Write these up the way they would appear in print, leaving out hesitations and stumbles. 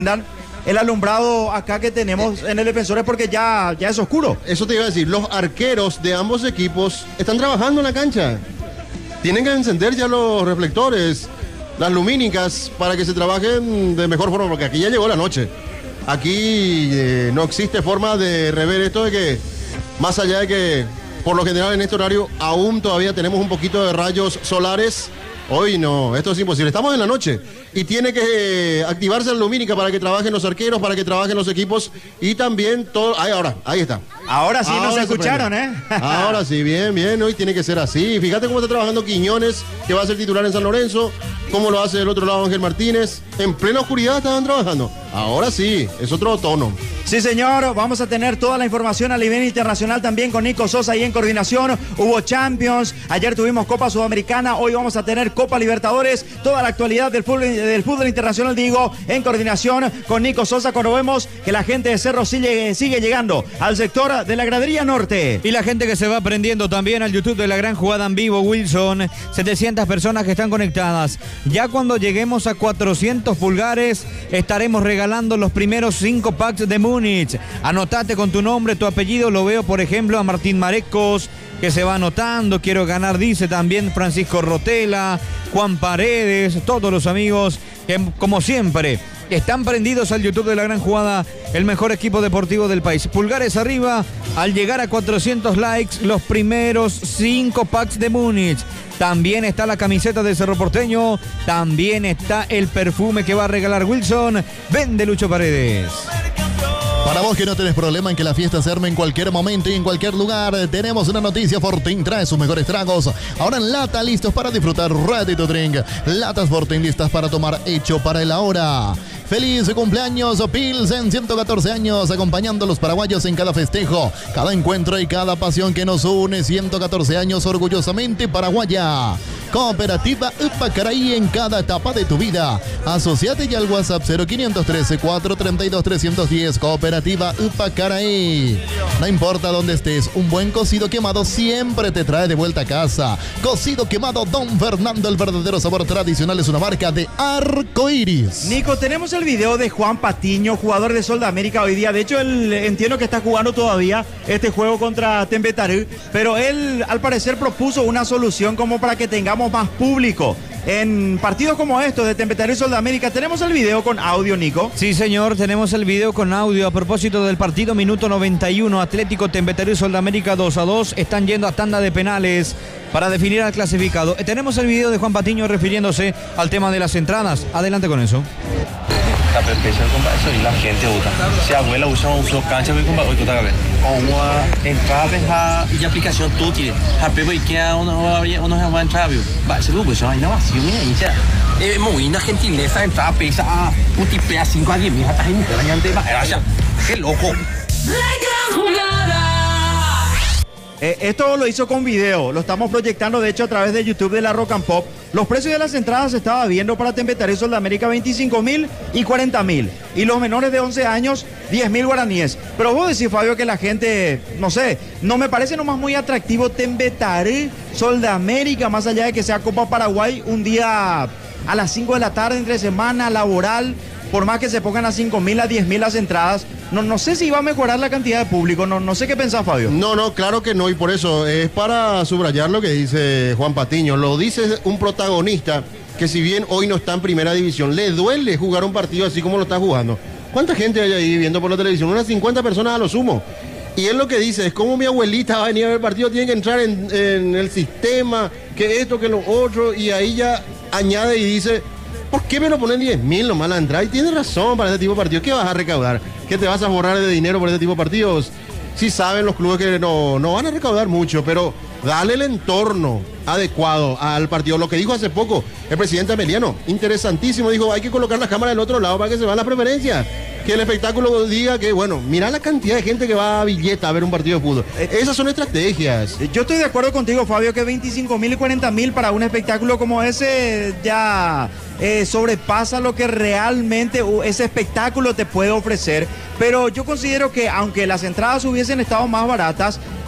el alumbrado acá que tenemos en el defensor es porque ya es oscuro. Eso te iba a decir, los arqueros de ambos equipos están trabajando en la cancha. Tienen que encender ya los reflectores, las lumínicas, para que se trabajen de mejor forma, porque aquí ya llegó la noche. Aquí no existe forma de rever esto de que, más allá de que, por lo general en este horario, aún todavía tenemos un poquito de rayos solares. Hoy no, esto es imposible. Estamos en la noche y tiene que activarse la lumínica para que trabajen los arqueros, para que trabajen los equipos y también todo. Ahí está. Ahora sí nos escucharon, ¿eh? Ahora sí, bien. Hoy tiene que ser así. Fíjate cómo está trabajando Quiñones, que va a ser titular en San Lorenzo. Cómo lo hace del otro lado Ángel Martínez. En plena oscuridad estaban trabajando. Ahora sí, es otro tono. Sí, señor, vamos a tener toda la información a nivel internacional también con Nico Sosa ahí en coordinación. Hubo Champions, ayer tuvimos Copa Sudamericana, hoy vamos a tener Copa Libertadores, toda la actualidad del fútbol internacional, digo, en coordinación con Nico Sosa, cuando vemos que la gente de Cerro sigue llegando al sector de la gradería norte. Y la gente que se va prendiendo también al YouTube de La Gran Jugada en vivo, Wilson, 700 personas que están conectadas. Ya cuando lleguemos a 400 pulgares, estaremos regalando los primeros 5 packs de Múnich. Anotate con tu nombre, tu apellido. Lo veo, por ejemplo, a Martín Marecos, que se va anotando. Quiero ganar, dice también Francisco Rotela, Juan Paredes, todos los amigos que, como siempre, están prendidos al YouTube de La Gran Jugada, el mejor equipo deportivo del país. Pulgares arriba, al llegar a 400 likes, los primeros 5 packs de Múnich. También está la camiseta de Cerro Porteño, también está el perfume que va a regalar Wilson. Vende Lucho Paredes. Para vos que no tenés problema en que la fiesta se arme en cualquier momento y en cualquier lugar, tenemos una noticia. Fortín trae sus mejores tragos. Ahora en lata, listos para disfrutar. Ready to drink. Latas Fortín listas para tomar, hecho para el ahora. Feliz cumpleaños, Pilsen, 114 años, acompañando a los paraguayos en cada festejo, cada encuentro y cada pasión que nos une. 114 años orgullosamente paraguaya. Cooperativa Upacaraí, en cada etapa de tu vida. Asociate ya al WhatsApp 0513-432-310. Cooperativa Upacaraí. No importa dónde estés, un buen cocido quemado siempre te trae de vuelta a casa. Cocido quemado Don Fernando, el verdadero sabor tradicional, es una marca de Arcoiris. Nico, tenemos el video de Juan Patiño, jugador de Sol de América hoy día. De hecho, él entiendo que está jugando todavía este juego contra Tembetarú, pero él al parecer propuso una solución como para que tengamos más público en partidos como estos de Tembetarú y Sol de América. ¿Tenemos el video con audio, Nico? Sí, señor, tenemos el video con audio. A propósito del partido, minuto 91, Atlético Tembetarú y Sol de América 2-2. Están yendo a tanda de penales para definir al clasificado. Tenemos el video de Juan Patiño refiriéndose al tema de las entradas. Adelante con eso. La perfección compa eso y la gente usa. Si abuela usa un solo cancha voy compa hoy toda vez. O una entrada y aplicación tú tienes. Happy voy que uno se va a entrar, va se lo pues hay nada más. Es muy una gentileza entrar pesa un tipo a 5 a 10 mil hasta gente la gente va. Gracias. Qué loco. Esto lo hizo con video, lo estamos proyectando de hecho a través de YouTube de la Rock and Pop. Los precios de las entradas se estaba viendo para Tembetarú y Sol de América 25.000 y 40.000. Y los menores de 11 años, 10.000 guaraníes. Pero vos decís, Fabio, que la gente, no sé, no me parece nomás muy atractivo Tembetarú, Sol de América, más allá de que sea Copa Paraguay, un día a las 5 de la tarde, entre semana, laboral. Por más que se pongan a 5.000, a 10.000 las entradas, no sé si va a mejorar la cantidad de público, no sé qué pensás, Fabio. No, claro que no, y por eso es para subrayar lo que dice Juan Patiño. Lo dice un protagonista que, si bien hoy no está en primera división, le duele jugar un partido así como lo está jugando. ¿Cuánta gente hay ahí viendo por la televisión? Unas 50 personas a lo sumo. Y él lo que dice es como mi abuelita va a venir a ver el partido, tiene que entrar en el sistema, que esto, que lo otro, y ahí ya añade y dice: ¿por qué me lo ponen 10.000 nomás la entrada? Y tiene razón para este tipo de partidos. ¿Qué vas a recaudar? ¿Qué te vas a borrar de dinero por este tipo de partidos? Sí saben los clubes que no van a recaudar mucho, pero dale el entorno adecuado al partido. Lo que dijo hace poco el presidente Ameliano, interesantísimo, dijo: hay que colocar la cámara del otro lado para que se vean las preferencias. Que el espectáculo diga que, bueno, mira la cantidad de gente que va a Villeta a ver un partido de fútbol. Esas son estrategias. Yo estoy de acuerdo contigo, Fabio, que 25.000 y 40.000 para un espectáculo como ese ya sobrepasa lo que realmente ese espectáculo te puede ofrecer. Pero yo considero que aunque las entradas hubiesen estado más baratas,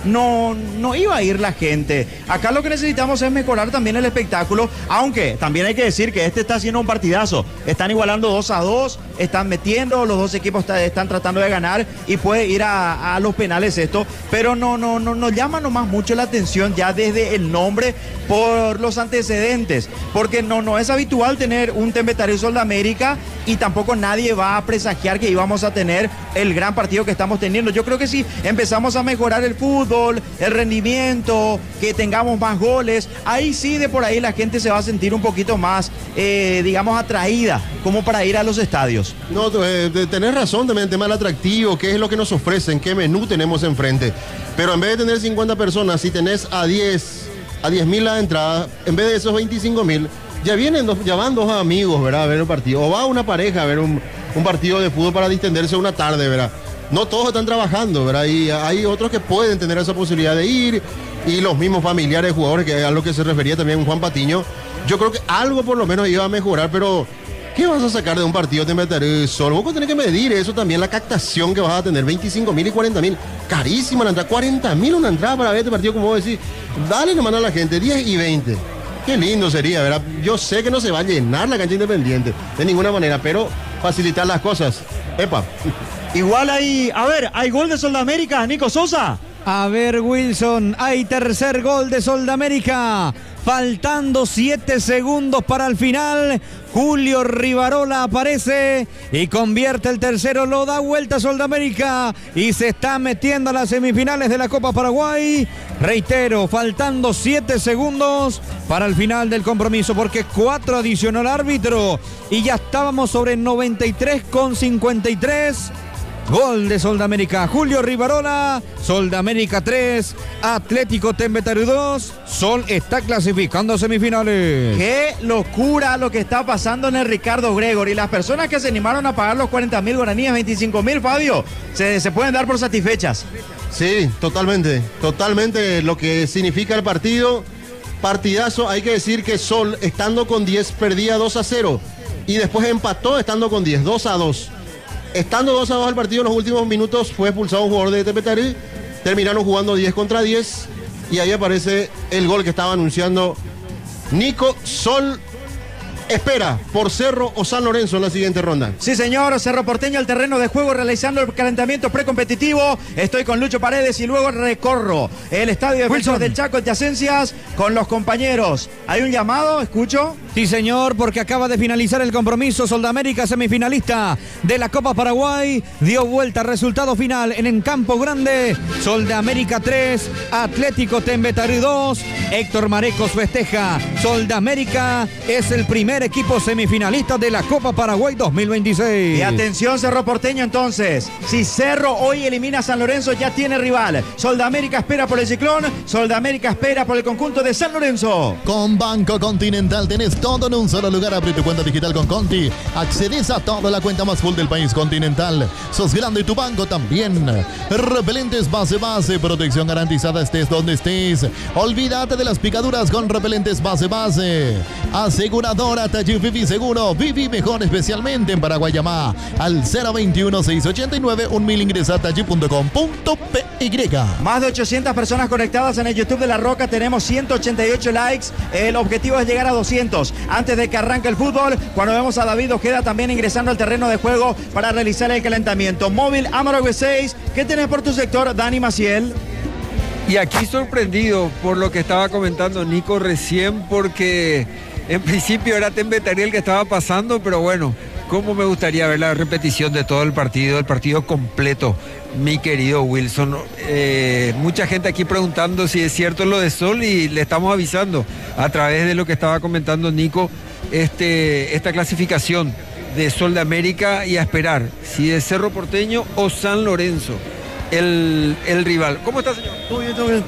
no iba a ir la gente. Acá lo que necesitamos es mejorar también el espectáculo, aunque también hay que decir que este está haciendo un partidazo. Están igualando 2-2, están metiendo, los dos equipos están tratando de ganar y puede ir a los penales esto, pero no llama nomás mucho la atención ya desde el nombre por los antecedentes, porque no es habitual tener un Tembetario Sol de América y tampoco nadie va a presagiar que íbamos a tener el gran partido que estamos teniendo. Yo creo que si empezamos a mejorar el fútbol, el rendimiento, que tengamos más goles, ahí sí de por ahí la gente se va a sentir un poquito más, digamos, atraída como para ir a los estadios. No, tenés razón también, el tema del atractivo, qué es lo que nos ofrecen, qué menú tenemos enfrente. Pero en vez de tener 50 personas, si tenés a 10.000 la entrada, en vez de esos 25.000, ya van dos amigos, ¿verdad? A ver un partido. O va una pareja a ver un partido de fútbol para distenderse una tarde, ¿verdad? No todos están trabajando, ¿verdad? Y hay otros que pueden tener esa posibilidad de ir. Y los mismos familiares, jugadores, que a lo que se refería también Juan Patiño. Yo creo que algo por lo menos iba a mejorar, pero ¿qué vas a sacar de un partido de Tembetario Sol? Vos tenés que medir eso también, la captación que vas a tener. 25.000 y 40.000. Carísima la entrada. 40.000 una entrada para ver este partido, como vos decís. Dale nomás a la gente, 10 y 20. Qué lindo sería, ¿verdad? Yo sé que no se va a llenar la cancha Independiente, de ninguna manera, pero facilitar las cosas. Epa. Igual hay gol de Sol de América, Nico Sosa. A ver, Wilson, hay tercer gol de Sol de América. Faltando 7 segundos para el final, Julio Rivarola aparece y convierte el tercero, lo da vuelta a Sol de América y se está metiendo a las semifinales de la Copa Paraguay. Reitero, faltando 7 segundos para el final del compromiso, porque 4 adicionó el árbitro y ya estábamos sobre 93,53. Gol de Sol de América, Julio Rivarola. Sol de América 3, Atlético Tembetario 2. Sol está clasificando a semifinales. Qué locura lo que está pasando en el Ricardo Gregory. Las personas que se animaron a pagar los 40.000 guaraníes, 25.000, Fabio, se pueden dar por satisfechas. Sí, totalmente lo que significa el partido. Partidazo. Hay que decir que Sol, estando con 10, perdía 2-0 y después empató estando con 10, 2-2. Estando 2-2 el partido, en los últimos minutos fue expulsado un jugador de Tembetario. Terminaron jugando 10 contra 10 y ahí aparece el gol que estaba anunciando Nico. Sol espera por Cerro o San Lorenzo en la siguiente ronda. Sí, señor, Cerro Porteño al terreno de juego realizando el calentamiento precompetitivo. Estoy con Lucho Paredes y luego recorro el estadio de Defensores del Chaco en Yacencias con los compañeros. ¿Hay un llamado? ¿Escucho? Sí, señor, porque acaba de finalizar el compromiso. Sol de América, semifinalista de la Copa Paraguay, dio vuelta, resultado final en Campo Grande. Sol de América 3, Atlético Tembetario 2. Héctor Marecos festeja. Sol de América es el primer equipo semifinalista de la Copa Paraguay 2026. Y atención, Cerro Porteño, entonces. Si Cerro hoy elimina a San Lorenzo, ya tiene rival. Sol de América espera por el Ciclón. Sol de América espera por el conjunto de San Lorenzo. Con Banco Continental tenés todo en un solo lugar. Abre tu cuenta digital con Conti. Accedes a toda la cuenta más full del país. Continental. Sos grande y tu banco también. Repelentes base, protección garantizada estés donde estés. Olvídate de las picaduras con repelentes base. Aseguradora Taller Vivi Seguro. Vivi mejor, especialmente en Paraguay. Llama al 021-689-1000. Ingresa a taller.com.py. Más de 800 personas conectadas en el YouTube de La Roca. Tenemos 188 likes. El objetivo es llegar a 200 antes de que arranque el fútbol. Cuando vemos a David Ojeda también ingresando al terreno de juego para realizar el calentamiento. Móvil Amarok 6. ¿Qué tenés por tu sector, Dani Maciel? Y aquí sorprendido por lo que estaba comentando Nico recién, porque en principio era Tembetario el que estaba pasando, pero bueno, cómo me gustaría ver la repetición de todo el partido completo, mi querido Wilson. Mucha gente aquí preguntando si es cierto lo de Sol y le estamos avisando a través de lo que estaba comentando Nico, esta clasificación de Sol de América, y a esperar si es Cerro Porteño o San Lorenzo el rival. ¿Cómo está, señor? Todo bien.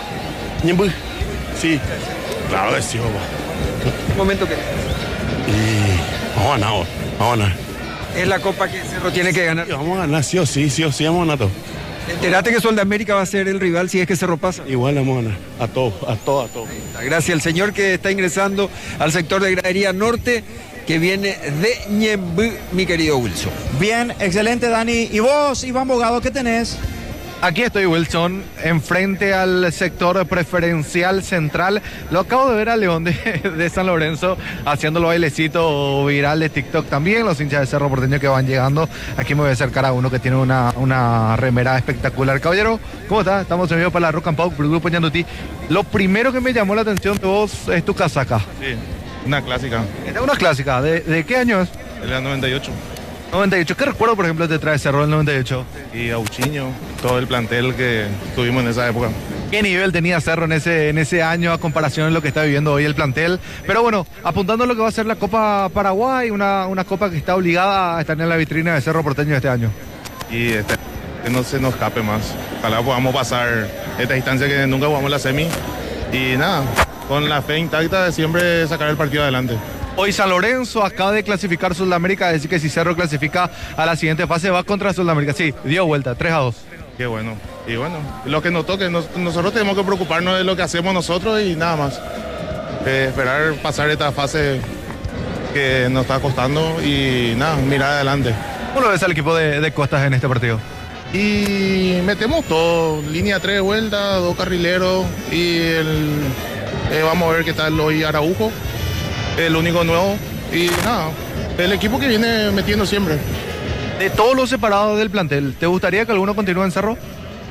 Sí, claro que sí, papá. Un momento que... Vamos a ganar. Es la copa que Cerro tiene que ganar. Vamos a ganar, sí o sí, vamos a ganar todo. Enterate que Sol de América va a ser el rival si es que Cerro pasa. Igual vamos a ganar, a todo. Gracias al señor que está ingresando al sector de Gradería Norte, que viene de Ñemby, mi querido Wilson. Bien, excelente, Dani. ¿Y vos, Iván Bogado, qué tenés? Aquí estoy, Wilson, enfrente al sector preferencial central. Lo acabo de ver a León de San Lorenzo haciendo el bailecito viral de TikTok también. Los hinchas de Cerro Porteño que van llegando. Aquí me voy a acercar a uno que tiene una remera espectacular. Caballero, ¿cómo está? Estamos en vivo para la Rock and Pop, Grupo Ñandutí. Lo primero que me llamó la atención de vos es tu casaca. Sí, una clásica. Esta es una clásica. ¿De qué año es? Es la 98. 98. ¿Qué recuerdo, por ejemplo, te trae Cerro del 98? Y Auchiño, todo el plantel que tuvimos en esa época. ¿Qué nivel tenía Cerro en ese año a comparación de lo que está viviendo hoy el plantel? Pero bueno, apuntando a lo que va a ser la Copa Paraguay, una copa que está obligada a estar en la vitrina de Cerro Porteño este año. Y que no se nos escape más. Ojalá podamos pasar esta instancia que nunca jugamos la semi. Y nada, con la fe intacta de siempre sacar el partido adelante. Hoy San Lorenzo acaba de clasificar Sudamérica, es decir que si Cerro clasifica a la siguiente fase va contra Sudamérica. Sí, dio vuelta, 3-2. Qué bueno. Y bueno, lo que nos toque, nosotros tenemos que preocuparnos de lo que hacemos nosotros y nada más. Esperar pasar esta fase que nos está costando y nada, mirar adelante. ¿Cómo lo ves al equipo de Costas en este partido? Y metemos todo, línea 3 vueltas, 2 carrileros y vamos a ver qué tal hoy Araujo. El único nuevo y nada, el equipo que viene metiendo siempre. De todos los separados del plantel, ¿te gustaría que alguno continúe en Cerro?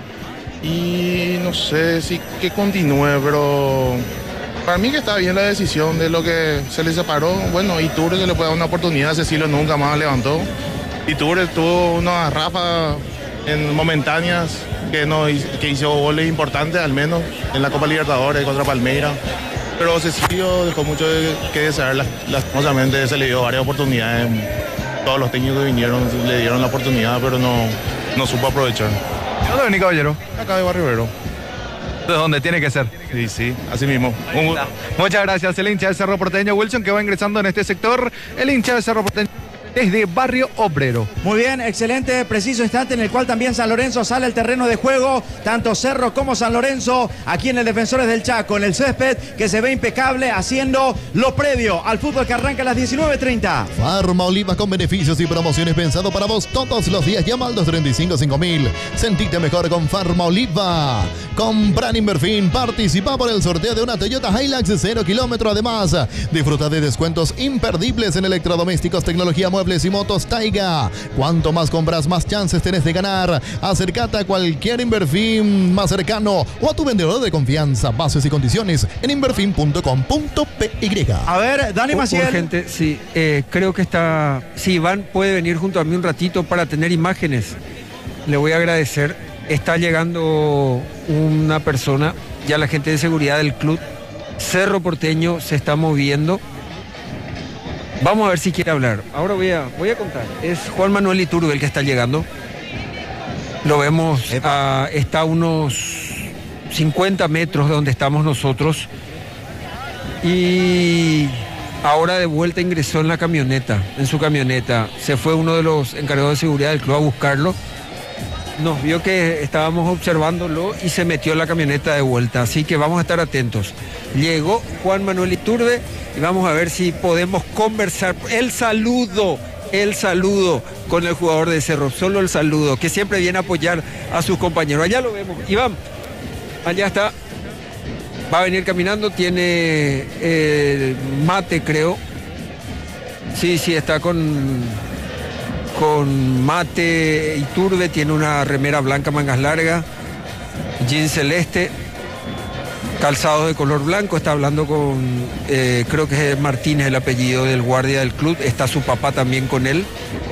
Y no sé si que continúe, pero para mí que está bien la decisión de lo que se le separó. Bueno, Iturbe que le puede dar una oportunidad, Cecilio nunca más levantó. Iturbe tuvo unas ráfagas momentáneas que hizo goles importantes, al menos en la Copa Libertadores contra Palmeiras. Pero Cecilio dejó mucho que desear, lastimosamente se le dio varias oportunidades. Todos los técnicos que vinieron le dieron la oportunidad, pero no supo aprovechar. ¿De dónde venís, caballero? Acá de Barrio Obrero. De donde tiene que ser. Sí, así mismo. Muchas gracias, el hincha del Cerro Porteño, Wilson, que va ingresando en este sector. El hincha del Cerro Porteño desde Barrio Obrero. Muy bien, excelente, preciso instante en el cual también San Lorenzo sale al terreno de juego, tanto Cerro como San Lorenzo, aquí en el Defensores del Chaco, en el césped, que se ve impecable, haciendo lo previo al fútbol que arranca a las 19:30. Farma Oliva con beneficios y promociones pensado para vos todos los días. Llama al 235-5000. Sentite mejor con Farma Oliva. Compra en Inverfin, participa por el sorteo de una Toyota Hilux de 0 kilómetros. Además, disfruta de descuentos imperdibles en electrodomésticos, tecnología, muebles y motos Taiga. Cuanto más compras, más chances tenés de ganar. Acércate a cualquier Inverfin más cercano o a tu vendedor de confianza. Bases y condiciones en inverfin.com.py. A ver, Dani Maciel. Urgente, sí, creo que está... Si Iván puede venir junto a mí un ratito para tener imágenes, le voy a agradecer. Está llegando una persona, ya la gente de seguridad del club Cerro Porteño se está moviendo. Vamos a ver si quiere hablar. Ahora voy a contar. Es Juan Manuel Iturbe el que está llegando. Lo vemos, está a unos 50 metros de donde estamos nosotros. Y ahora de vuelta ingresó en su camioneta. Se fue uno de los encargados de seguridad del club a buscarlo. Nos vio que estábamos observándolo y se metió en la camioneta de vuelta. Así que vamos a estar atentos. Llegó Juan Manuel Iturbe y vamos a ver si podemos conversar. El saludo con el jugador de Cerro. Solo el saludo, que siempre viene a apoyar a sus compañeros. Allá lo vemos. Iván, allá está. Va a venir caminando. Tiene mate, creo. Sí, está con mate. Iturbe tiene una remera blanca, mangas largas, jean celeste, calzado de color blanco. Está hablando con, creo que es Martínez el apellido del guardia del club. Está su papá también con él.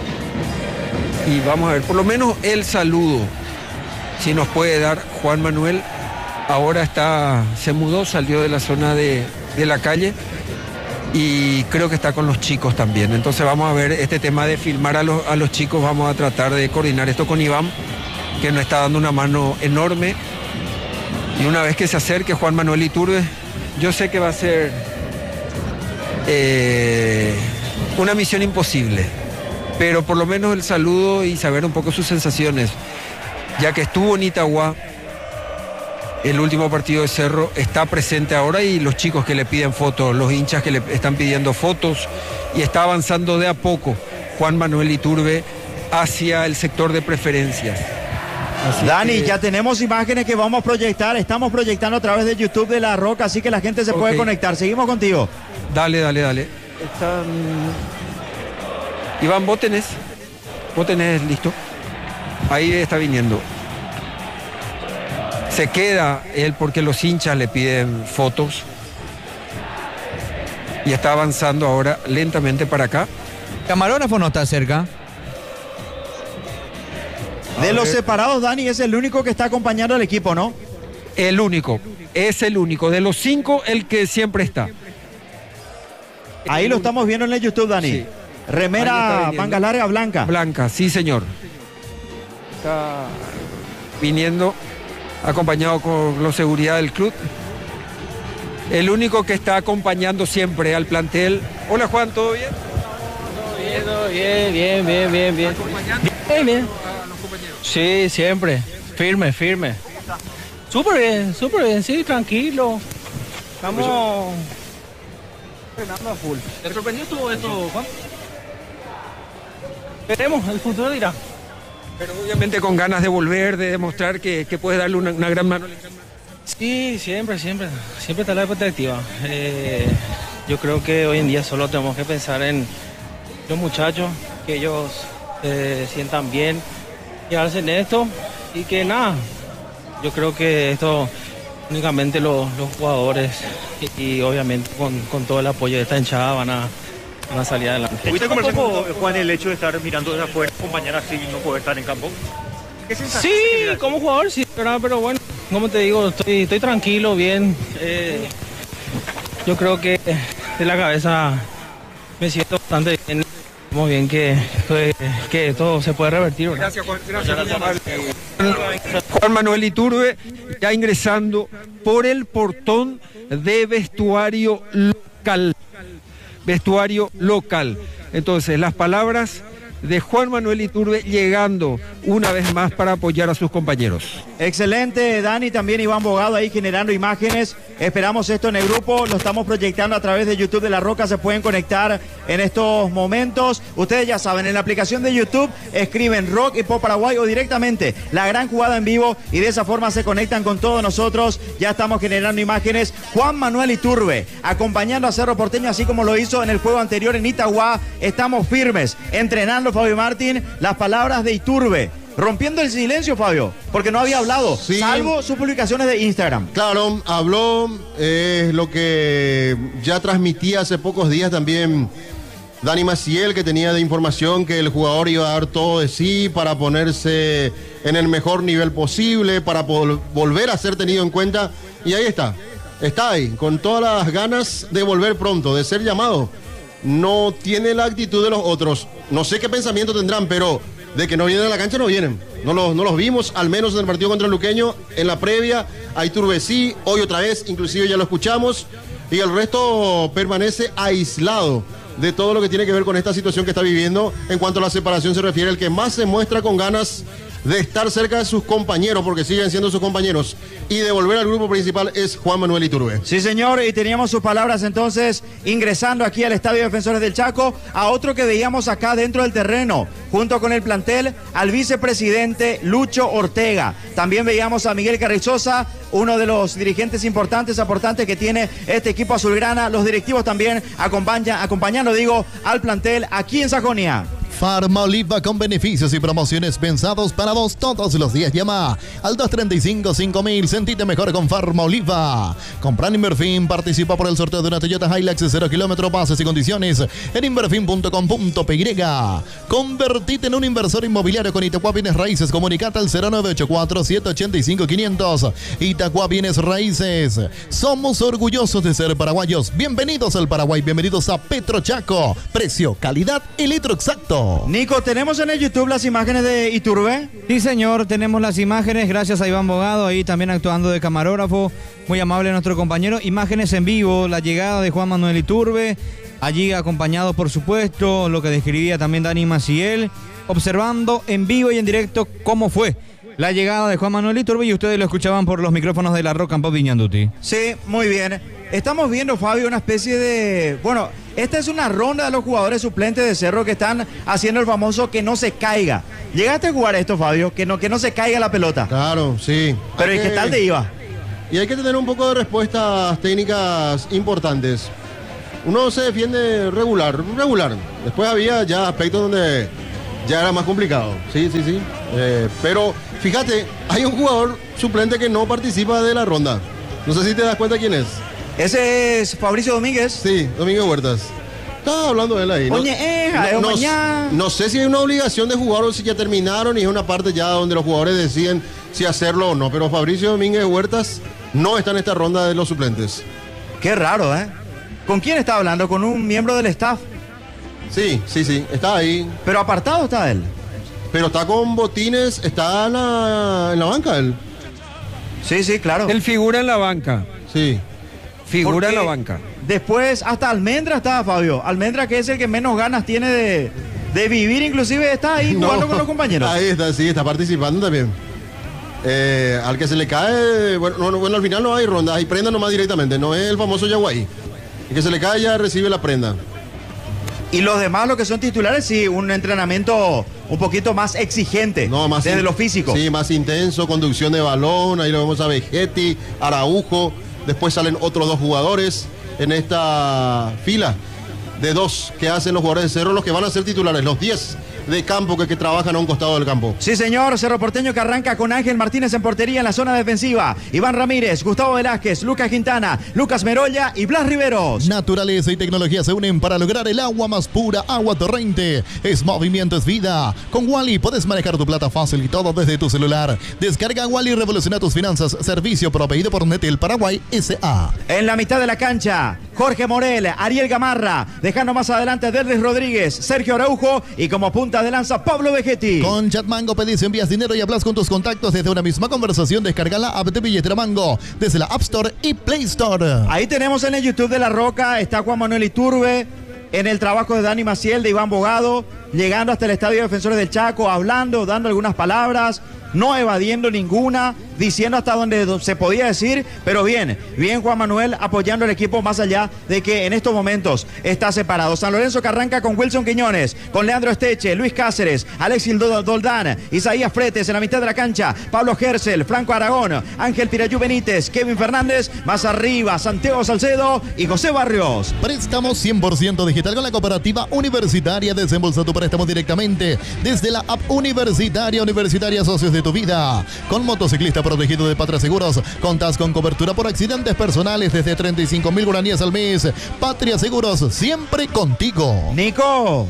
Y vamos a ver, por lo menos el saludo, si nos puede dar Juan Manuel. Ahora se mudó, salió de la zona de la calle. Y creo que está con los chicos también. Entonces vamos a ver este tema de filmar a los chicos. Vamos a tratar de coordinar esto con Iván, que nos está dando una mano enorme. Y una vez que se acerque Juan Manuel Iturbe, yo sé que va a ser una misión imposible, pero por lo menos el saludo y saber un poco sus sensaciones, ya que estuvo en Itagua el último partido de Cerro, está presente ahora, y los chicos que le piden fotos, los hinchas que le están pidiendo fotos, y está avanzando de a poco Juan Manuel Iturbe hacia el sector de preferencias. Así Dani, que- ya tenemos imágenes que vamos a proyectar. Estamos proyectando a través de YouTube de La Roca, así que la gente se puede Ok. conectar. Seguimos contigo. Dale. Están... Iván, vos tenés listo. Ahí está viniendo. Se queda él porque los hinchas le piden fotos. Y está avanzando ahora lentamente para acá. Camarógrafo no está cerca. De los separados, Dani es el único que está acompañando al equipo, ¿no? El único. Es el único. De los 5, el que siempre está. Ahí lo estamos viendo en el YouTube, Dani. Sí. Ahí Remera, está viniendo. manga larga, blanca. Blanca, sí, señor. Está viniendo acompañado con la seguridad del club. El único que está acompañando siempre al plantel. Hola, Juan, ¿todo bien? Bien. Bien. Sí, siempre. Firme. Súper bien, sí, tranquilo. Estamos entrenando a full. ¿Te sorprendió todo esto, Juan? Veremos, el futuro dirá. Pero obviamente con ganas de volver, de demostrar que puedes darle una gran mano. Sí, siempre está la expectativa. Yo creo que hoy en día solo tenemos que pensar en los muchachos, que ellos se sientan bien, quedarse en esto y que nada, yo creo que esto únicamente los jugadores y obviamente con todo el apoyo de esta hinchada van a salir adelante. ¿Pudiste conversar con Juan el hecho de estar mirando desde afuera, acompañar así y no poder estar en campo? ¿Qué sensación Sí, te genera? como jugador sí, ¿verdad? Pero bueno, como te digo, estoy tranquilo, bien. Yo creo que de la cabeza me siento bastante bien. Muy bien que esto se puede revertir, ¿verdad? Gracias, Juan. Juan Manuel Iturbe ya ingresando por el portón de vestuario local. Vestuario local. Entonces, las palabras de Juan Manuel Iturbe llegando una vez más para apoyar a sus compañeros. Excelente, Dani, también Iván Bogado ahí generando imágenes. Esperamos esto en el grupo, lo estamos proyectando a través de YouTube de La Roca, se pueden conectar en estos momentos. Ustedes ya saben, en la aplicación de YouTube escriben Rock y Pop Paraguay o directamente La Gran Jugada en vivo y de esa forma se conectan con todos nosotros. Ya estamos generando imágenes. Juan Manuel Iturbe acompañando a Cerro Porteño, así como lo hizo en el juego anterior en Itagua. Estamos firmes, entrenando Fabio Martín, las palabras de Iturbe. Rompiendo el silencio, Fabio, porque no había hablado, Sí. salvo sus publicaciones de Instagram. Claro, habló, lo que ya transmitía hace pocos días también Dani Maciel, que tenía de información que el jugador iba a dar todo de sí para ponerse en el mejor nivel posible, para volver a ser tenido en cuenta. Y ahí está ahí, con todas las ganas de volver pronto, de ser llamado. No tiene la actitud de los otros. No sé qué pensamiento tendrán, pero de que no vienen a la cancha, no vienen. No los vimos, al menos en el partido contra el Luqueño, en la previa. A Iturbe sí, hoy otra vez, inclusive ya lo escuchamos. Y el resto permanece aislado de todo lo que tiene que ver con esta situación que está viviendo. En cuanto a la separación se refiere, el que más se muestra con ganas de estar cerca de sus compañeros, porque siguen siendo sus compañeros, y de volver al grupo principal es Juan Manuel Iturbe. Sí, señor, y teníamos sus palabras entonces ingresando aquí al Estadio Defensores del Chaco, a otro que veíamos acá dentro del terreno, junto con el plantel, al vicepresidente Lucho Ortega. También veíamos a Miguel Carrizosa, uno de los dirigentes importantes, aportantes que tiene este equipo azulgrana. Los directivos también acompañando, al plantel aquí en Sajonia. Farma Oliva con beneficios y promociones pensados para vos todos los días. Llama al 235-5000. Sentite mejor con Farma Oliva. Compra en Inverfin. Participa por el sorteo de una Toyota Hilux 0 kilómetros. Bases y condiciones en inverfin.com.py. Convertite en un inversor inmobiliario con Itagua Bienes Raíces. Comunicate al 0984-785-500. Itagua Bienes Raíces. Somos orgullosos de ser paraguayos. Bienvenidos al Paraguay. Bienvenidos a Petrochaco. Precio, calidad y litro exacto. Nico, ¿tenemos en el YouTube las imágenes de Iturbe? Sí, señor, tenemos las imágenes, gracias a Iván Bogado, ahí también actuando de camarógrafo, muy amable nuestro compañero. Imágenes en vivo, la llegada de Juan Manuel Iturbe, allí acompañado, por supuesto, lo que describía también Dani Maciel, observando en vivo y en directo cómo fue la llegada de Juan Manuel Iturbe, y ustedes lo escuchaban por los micrófonos de La Roca en Pop Viñanduti. Sí, muy bien. estamos viendo, Fabio, una especie de... Bueno, esta es una ronda de los jugadores suplentes de Cerro que están haciendo el famoso que no se caiga. ¿Llegaste a jugar esto, Fabio? Que no se caiga la pelota. Claro, sí. Pero ¿y qué tal te iba? Y hay que tener un poco de respuestas técnicas importantes. Uno se defiende regular. Después había ya aspectos donde ya era más complicado. Sí. Pero fíjate, hay un jugador suplente que no participa de la ronda. No sé si te das cuenta quién es. Ese es Fabricio Domínguez. Sí, Domínguez Huertas. Estaba hablando de él ahí. No sé si hay una obligación de jugar o si ya terminaron y es una parte ya donde los jugadores deciden si hacerlo o no. Pero Fabricio Domínguez Huertas no está en esta ronda de los suplentes. Qué raro, ¿eh? ¿Con quién está hablando? ¿Con un miembro del staff? Sí, está ahí. ¿Pero apartado está él? Pero está con botines, está en la banca él. Sí, claro. Él figura en la banca. Sí. Figura en la banca. Después, hasta Almendra estaba, Fabio. Almendra, que es el que menos ganas tiene de vivir, inclusive está ahí jugando con los compañeros. Ahí está, sí, está participando también. Al que se le cae, bueno, al final no hay ronda, hay prenda nomás directamente, no es el famoso Yaguay. El que se le cae ya recibe la prenda. Y los demás, los que son titulares, sí, un entrenamiento un poquito más exigente, más desde lo físico. Sí, más intenso, conducción de balón, ahí lo vemos a Vegetti, Araujo, después salen otros dos jugadores en esta fila de dos que hacen los jugadores de Cerro, los que van a ser titulares, los 10 de campo que trabajan a un costado del campo. Sí, señor, Cerro Porteño que arranca con Ángel Martínez en portería en la zona defensiva, Iván Ramírez, Gustavo Velázquez, Lucas Quintana, Lucas Merolla y Blas Riveros. Naturaleza y tecnología se unen para lograr el agua más pura, agua torrente. Es movimiento, es vida. Con Wally puedes manejar tu plata fácil y todo desde tu celular. Descarga Wally y revoluciona tus finanzas. Servicio proveído por Netel Paraguay S.A. En la mitad de la cancha, Jorge Morel, Ariel Gamarra, dejando más adelante Derlis Rodríguez, Sergio Araujo y como punta de lanza Pablo Vegetti. Con Chatmango pedís, envías dinero y hablas con tus contactos desde una misma conversación. Descarga la app de billetera Mango desde la App Store y Play Store. Ahí tenemos en el YouTube de La Roca, está Juan Manuel Iturbe, en el trabajo de Dani Maciel, de Iván Bogado, llegando hasta el Estadio de Defensores del Chaco, hablando, dando algunas palabras, no evadiendo ninguna, diciendo hasta donde se podía decir, pero bien Juan Manuel apoyando al equipo más allá de que en estos momentos está separado. San Lorenzo que arranca con Wilson Quiñones, con Leandro Esteche, Luis Cáceres, Alexis Doldán, Isaías Fretes en la mitad de la cancha, Pablo Gersel, Franco Aragón, Ángel Pirayú Benítez, Kevin Fernández, más arriba Santiago Salcedo y José Barrios. Préstamos 100% digital con la Cooperativa Universitaria. Desembolsa tu préstamo directamente desde la app Universitaria Socios de tu Vida. Con motociclista protegido de Patria Seguros, contás con cobertura por accidentes personales desde 35.000 guaraníes al mes. Patria Seguros, siempre contigo. Nico.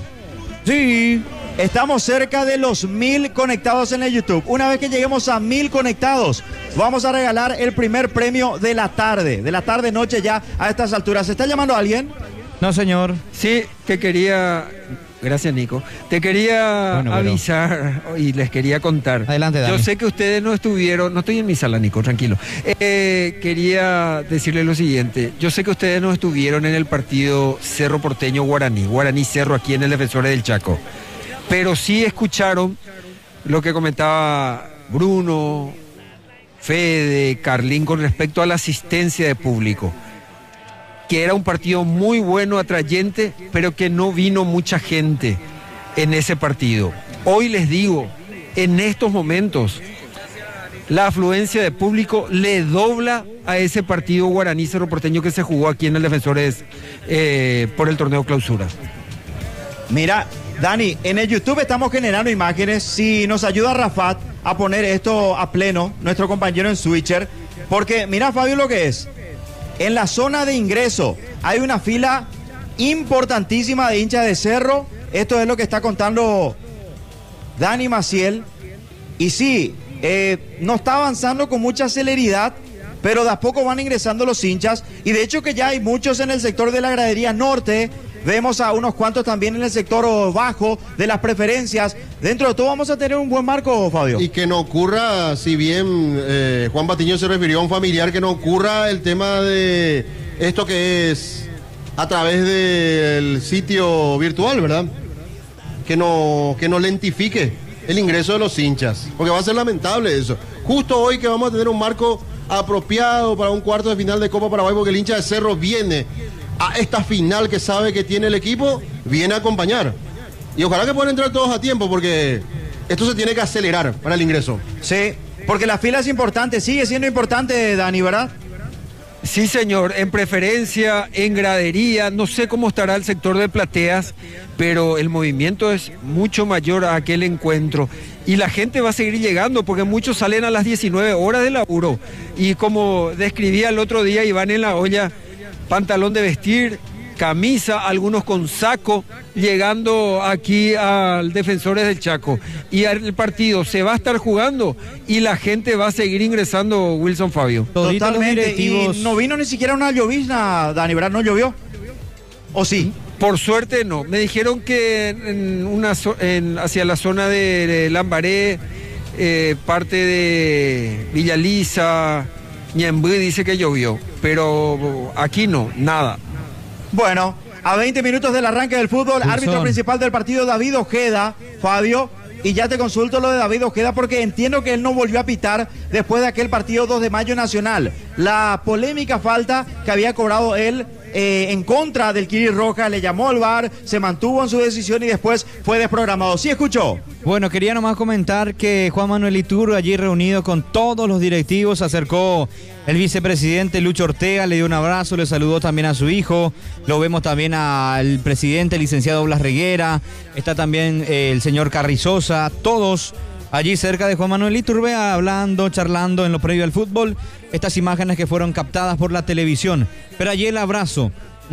Sí. Estamos cerca de los 1000 conectados en el YouTube. Una vez que lleguemos a 1000 conectados, vamos a regalar el primer premio de la tarde noche ya a estas alturas. ¿Se está llamando a alguien? No, señor. Sí, te quería... Gracias, Nico. Te quería avisar y les quería contar. Adelante, Dani. Yo sé que ustedes no estuvieron... No estoy en mi sala, Nico, tranquilo. Quería decirles lo siguiente. Yo sé que ustedes no estuvieron en el partido Cerro Porteño Guaraní Cerro aquí en el Defensores del Chaco. Pero sí escucharon lo que comentaba Bruno, Fede, Carlín con respecto a la asistencia de público. Que era un partido muy bueno, atrayente, pero que no vino mucha gente en ese partido. Hoy les digo, en estos momentos, la afluencia de público le dobla a ese partido Guaraní Cerro Porteño que se jugó aquí en el Defensores por el torneo Clausura. Mira, Dani, en el YouTube estamos generando imágenes. Si nos ayuda Rafat a poner esto a pleno, nuestro compañero en Switcher, porque mira, Fabio, lo que es. En la zona de ingreso hay una fila importantísima de hinchas de Cerro. Esto es lo que está contando Dani Maciel. Y sí, no está avanzando con mucha celeridad, pero de a poco van ingresando los hinchas. Y de hecho que ya hay muchos en el sector de la gradería norte. Vemos a unos cuantos también en el sector bajo de las preferencias. Dentro de todo vamos a tener un buen marco, Fabio. Y que no ocurra, si bien Juan Patiño se refirió a un familiar, que no ocurra el tema de esto que es a través del sitio virtual, ¿verdad? Que no lentifique el ingreso de los hinchas, porque va a ser lamentable eso. Justo hoy que vamos a tener un marco apropiado para un cuarto de final de Copa Paraguay, porque el hincha de Cerro viene a esta final que sabe que tiene el equipo, viene a acompañar. Y ojalá que puedan entrar todos a tiempo, porque esto se tiene que acelerar para el ingreso. Sí, porque la fila es importante, sigue siendo importante, Dani, ¿verdad? Sí, señor, en preferencia, en gradería, no sé cómo estará el sector de plateas, pero el movimiento es mucho mayor a aquel encuentro. Y la gente va a seguir llegando, porque muchos salen a las 19 horas de laburo. Y como describía el otro día Iván en la olla, pantalón de vestir, camisa, algunos con saco, llegando aquí al Defensores del Chaco. Y el partido se va a estar jugando y la gente va a seguir ingresando, Wilson Fabio. Totalmente, y no vino ni siquiera una llovizna, Dani, ¿verdad? ¿No llovió? ¿O sí? Por suerte no. Me dijeron que hacia la zona de Lambaré, parte de Villa Lisa, Ñembú, dice que llovió, pero aquí no, nada. Bueno, a 20 minutos del arranque del fútbol, árbitro principal del partido, David Ojeda, Fabio, y ya te consulto lo de David Ojeda porque entiendo que él no volvió a pitar después de aquel partido 2 de mayo nacional. La polémica falta que había cobrado él en contra del Kiri Roja, le llamó al VAR, se mantuvo en su decisión y después fue desprogramado. ¿Sí escuchó? Bueno, quería nomás comentar que Juan Manuel Iturbe, allí reunido con todos los directivos, se acercó el vicepresidente Lucho Ortega, le dio un abrazo, le saludó también a su hijo, lo vemos también al presidente, el licenciado Blas Reguera, está también el señor Carrizosa, todos allí cerca de Juan Manuel Iturbe, hablando, charlando en lo previo al fútbol, estas imágenes que fueron captadas por la televisión. Pero allí el abrazo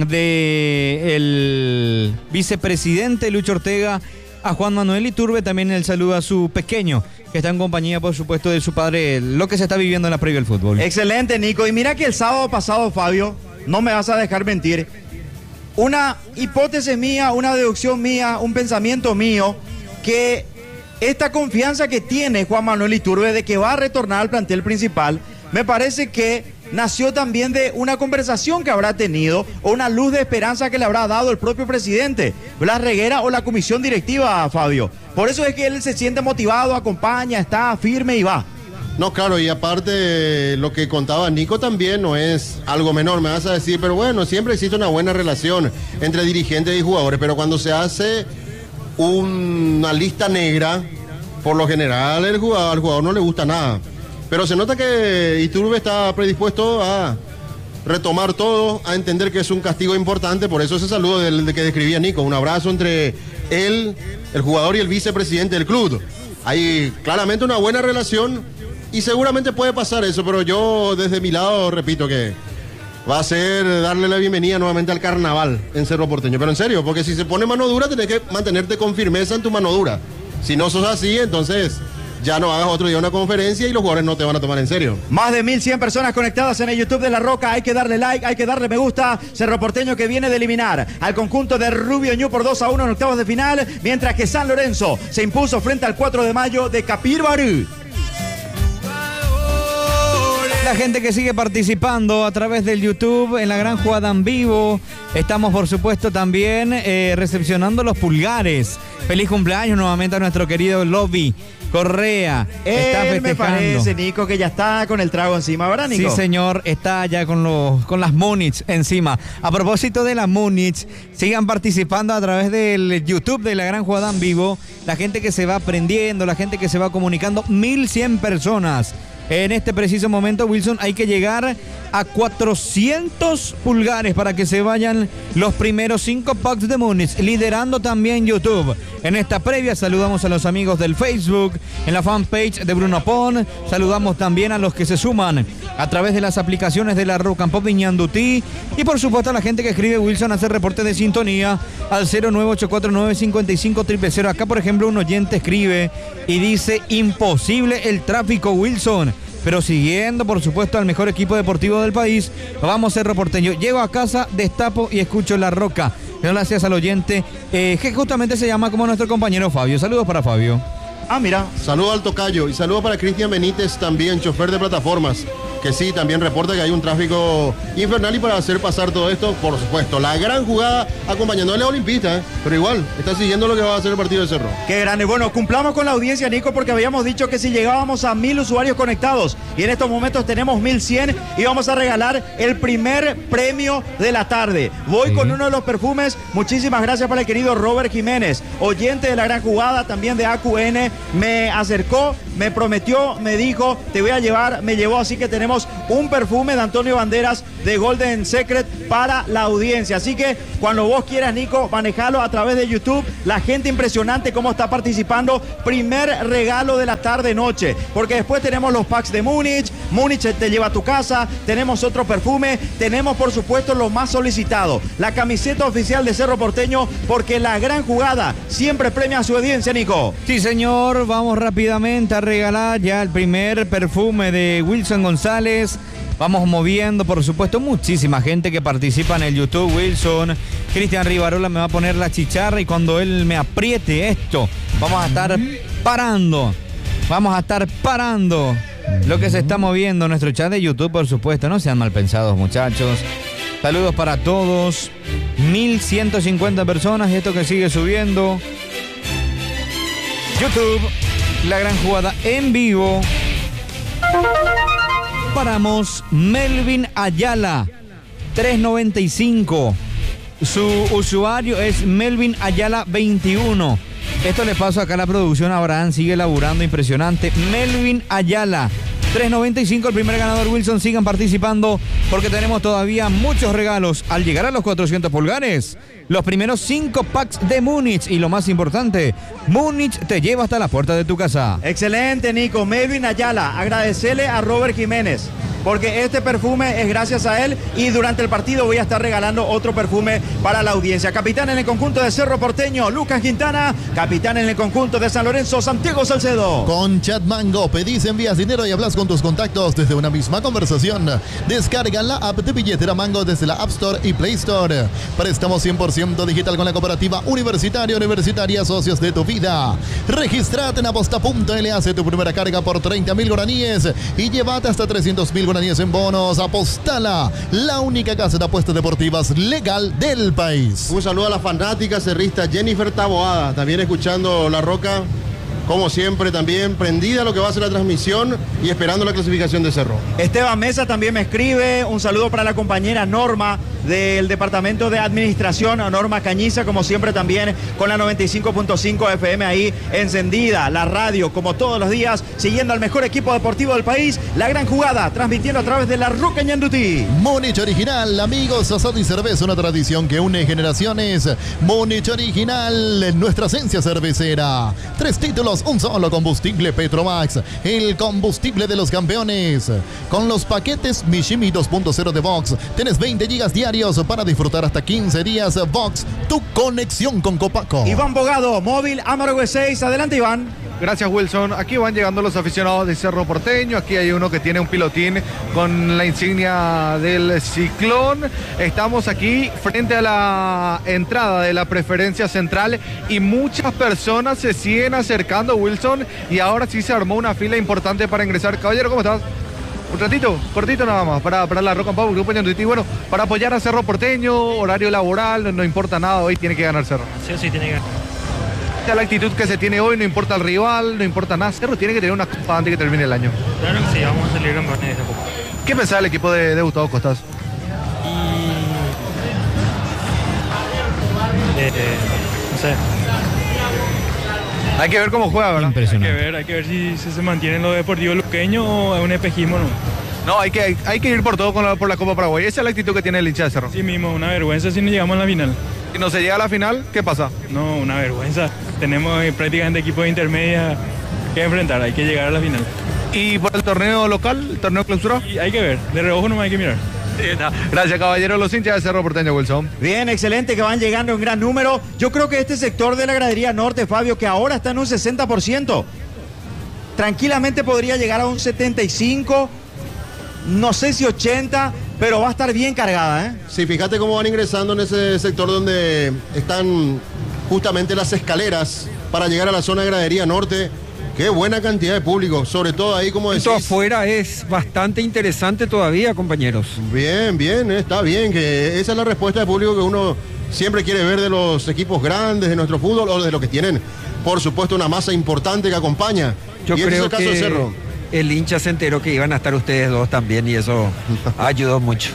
del vicepresidente Lucho Ortega a Juan Manuel Iturbe, también el saludo a su pequeño, que está en compañía, por supuesto, de su padre, lo que se está viviendo en la previa del fútbol. Excelente, Nico. Y mira que el sábado pasado, Fabio, no me vas a dejar mentir, una hipótesis mía, una deducción mía, un pensamiento mío, que esta confianza que tiene Juan Manuel Iturbe de que va a retornar al plantel principal, me parece que nació también de una conversación que habrá tenido o una luz de esperanza que le habrá dado el propio presidente, Blas Reguera, o la comisión directiva, Fabio. Por eso es que él se siente motivado, acompaña, está firme y va. No, claro, y aparte lo que contaba Nico también no es algo menor, me vas a decir, pero bueno, siempre existe una buena relación entre dirigentes y jugadores, pero cuando se hace una lista negra, por lo general al jugador no le gusta nada. Pero se nota que Iturbe está predispuesto a retomar todo, a entender que es un castigo importante, por eso ese saludo del que describía Nico, un abrazo entre él, el jugador y el vicepresidente del club. Hay claramente una buena relación y seguramente puede pasar eso, pero yo desde mi lado repito que va a ser darle la bienvenida nuevamente al carnaval en Cerro Porteño, pero en serio, porque si se pone mano dura tenés que mantenerte con firmeza en tu mano dura. Si no sos así, entonces ya no hagas otro día una conferencia y los jugadores no te van a tomar en serio. Más de 1.100 personas conectadas en el YouTube de La Roca. Hay que darle like, hay que darle me gusta. Cerro Porteño que viene de eliminar al conjunto de Rubio Ñu por 2-1 en octavos de final, mientras que San Lorenzo se impuso frente al 4 de mayo de Capirbarú. La gente que sigue participando a través del YouTube en la gran jugada en vivo. Estamos, por supuesto, también recepcionando los pulgares. Feliz cumpleaños nuevamente a nuestro querido Lobby Correa. Está festejando. Me parece, Nico, que ya está con el trago encima, ¿verdad, Nico? Sí, señor, está ya con las Múnich encima. A propósito de la Múnich, sigan participando a través del YouTube de la gran jugada en vivo. La gente que se va aprendiendo, la gente que se va comunicando, 1.100 personas. En este preciso momento, Wilson, hay que llegar a 400 pulgares para que se vayan los primeros 5 packs de Múnich, liderando también YouTube. En esta previa saludamos a los amigos del Facebook, en la fanpage de Bruno Pon, saludamos también a los que se suman a través de las aplicaciones de la Roca en Pop de Ñandutí y por supuesto a la gente que escribe Wilson hace reporte de sintonía al 098495500. Acá, por ejemplo, un oyente escribe y dice: imposible el tráfico, Wilson. Pero siguiendo, por supuesto, al mejor equipo deportivo del país, vamos a ser Reporteño. Llego a casa, destapo y escucho La Roca. Gracias al oyente, que justamente se llama como nuestro compañero Fabio. Saludos para Fabio. Ah, mira. Saludos al tocayo y saludos para Cristian Benítez, también chofer de plataformas, que sí, también reporta que hay un tráfico infernal y para hacer pasar todo esto, por supuesto, la gran jugada acompañándole a Olimpista, pero igual, está siguiendo lo que va a hacer el partido de Cerro. Qué grande. Bueno, cumplamos con la audiencia, Nico, porque habíamos dicho que si llegábamos a 1000 usuarios conectados y en estos momentos tenemos 1100 y vamos a regalar el primer premio de la tarde. Voy con uno de los perfumes. Muchísimas gracias para el querido Robert Jiménez, oyente de la gran jugada, también de AQN. Me acercó, me prometió, me dijo, te voy a llevar, me llevó, así que tenemos un perfume de Antonio Banderas de Golden Secret para la audiencia. Así que cuando vos quieras, Nico, manejalo a través de YouTube. La gente impresionante cómo está participando. Primer regalo de la tarde-noche, porque después tenemos los packs de Múnich. Múnich te lleva a tu casa. Tenemos otro perfume. Tenemos, por supuesto, lo más solicitado, la camiseta oficial de Cerro Porteño, porque la gran jugada siempre premia a su audiencia, Nico. Sí, señor. Vamos rápidamente a regalar ya el primer perfume de Wilson González. Vamos moviendo, por supuesto, muchísima gente que participa en el YouTube. Wilson, Cristian Rivarola me va a poner la chicharra y cuando él me apriete esto, vamos a estar parando. Vamos a estar parando lo que se está moviendo en nuestro chat de YouTube, por supuesto. No sean mal pensados, muchachos. Saludos para todos. 1150 personas y esto que sigue subiendo. YouTube, la gran jugada en vivo. Paramos. Melvin Ayala, 395. Su usuario es Melvin Ayala 21. Esto le paso acá a la producción. Abraham sigue laburando, impresionante. Melvin Ayala, 395, el primer ganador. Wilson, sigan participando porque tenemos todavía muchos regalos. Al llegar a los 400 pulgares, los primeros 5 packs de Múnich. Y lo más importante, Múnich te lleva hasta la puerta de tu casa. Excelente, Nico. Melvin Ayala, agradecerle a Robert Jiménez, porque este perfume es gracias a él y durante el partido voy a estar regalando otro perfume para la audiencia. Capitán en el conjunto de Cerro Porteño, Lucas Quintana. Capitán en el conjunto de San Lorenzo, Santiago Salcedo. Con Chatmango, pedís, envías dinero y hablas con tus contactos desde una misma conversación. Descarga la app de billetera Mango desde la App Store y Play Store. Préstamo 100% digital con la cooperativa Universitaria Socios de tu Vida. Registrate en aposta.l, hace tu primera carga por 30.000 guaraníes y llévate hasta 300.000 guaraníes en bonos. Apostala, la única casa de apuestas deportivas legal del país. Un saludo a la fanática cerrista Jennifer Taboada, también escuchando La Roca, como siempre, también prendida a lo que va a ser la transmisión y esperando la clasificación de Cerro. Esteban Mesa también me escribe. Un saludo para la compañera Norma del Departamento de Administración, Norma Cañiza, como siempre también con la 95.5 FM ahí encendida. La radio, como todos los días, siguiendo al mejor equipo deportivo del país. La gran jugada, transmitiendo a través de la Roca Ñandutí. Múnich Original, amigos, asado y cerveza, una tradición que une generaciones. Múnich Original, nuestra esencia cervecera. 3 títulos, un solo combustible Petromax, el combustible de los campeones. Con los paquetes Mishimi 2.0 de Vox, tenés 20 gigas diarios para disfrutar hasta 15 días. Vox, tu conexión con Copaco. Iván Bogado, móvil Amargo 6. Adelante, Iván. Gracias, Wilson. Aquí van llegando los aficionados de Cerro Porteño. Aquí hay uno que tiene un pilotín con la insignia del Ciclón. Estamos aquí frente a la entrada de la preferencia central y muchas personas se siguen acercando, Wilson, y ahora sí se armó una fila importante para ingresar. Caballero, ¿cómo estás? Un ratito, cortito nada más, para la Rock and Pop, Grupo Ñandutí. Bueno, para apoyar a Cerro Porteño, horario laboral, no importa nada, hoy tiene que ganar Cerro. Sí, tiene que ganar. La actitud que se tiene hoy, no importa el rival, no importa nada. Cerro tiene que tener una copa antes que termine el año. Claro que sí, vamos a salir campeones de esa copa. ¿Qué pensaba el equipo de Gustavo Costas? No sé. Hay que ver cómo juega, ¿verdad? Hay que ver si se mantiene en lo deportivo luqueño o es un espejismo, ¿no? No, hay que ir por todo por la Copa Paraguay. Esa es la actitud que tiene el hincha de Cerro. Sí mismo, una vergüenza si no llegamos a la final. Si no se llega a la final, ¿qué pasa? No, una vergüenza. Tenemos prácticamente equipos de intermedia que enfrentar, hay que llegar a la final. ¿Y por el torneo local, el torneo clausura? Y hay que ver, de reojo no hay que mirar. Gracias, caballero, los hinchas de Cerro Porteño, Wilson. Bien, excelente, que van llegando en gran número. Yo creo que este sector de la gradería norte, Fabio, que ahora está en un 60%, tranquilamente podría llegar a un 75%, no sé si 80%, pero va a estar bien cargada, ¿eh? Sí, fíjate cómo van ingresando en ese sector donde están justamente las escaleras para llegar a la zona de gradería norte. Qué buena cantidad de público, sobre todo ahí, como decís. Esto afuera es bastante interesante todavía, compañeros. Bien, está bien, que esa es la respuesta de público que uno siempre quiere ver de los equipos grandes de nuestro fútbol o de los que tienen, por supuesto, una masa importante que acompaña. Yo y creo ese es el caso que de Cerro. el hincha se enteró que iban a estar ustedes dos también y eso ayudó mucho.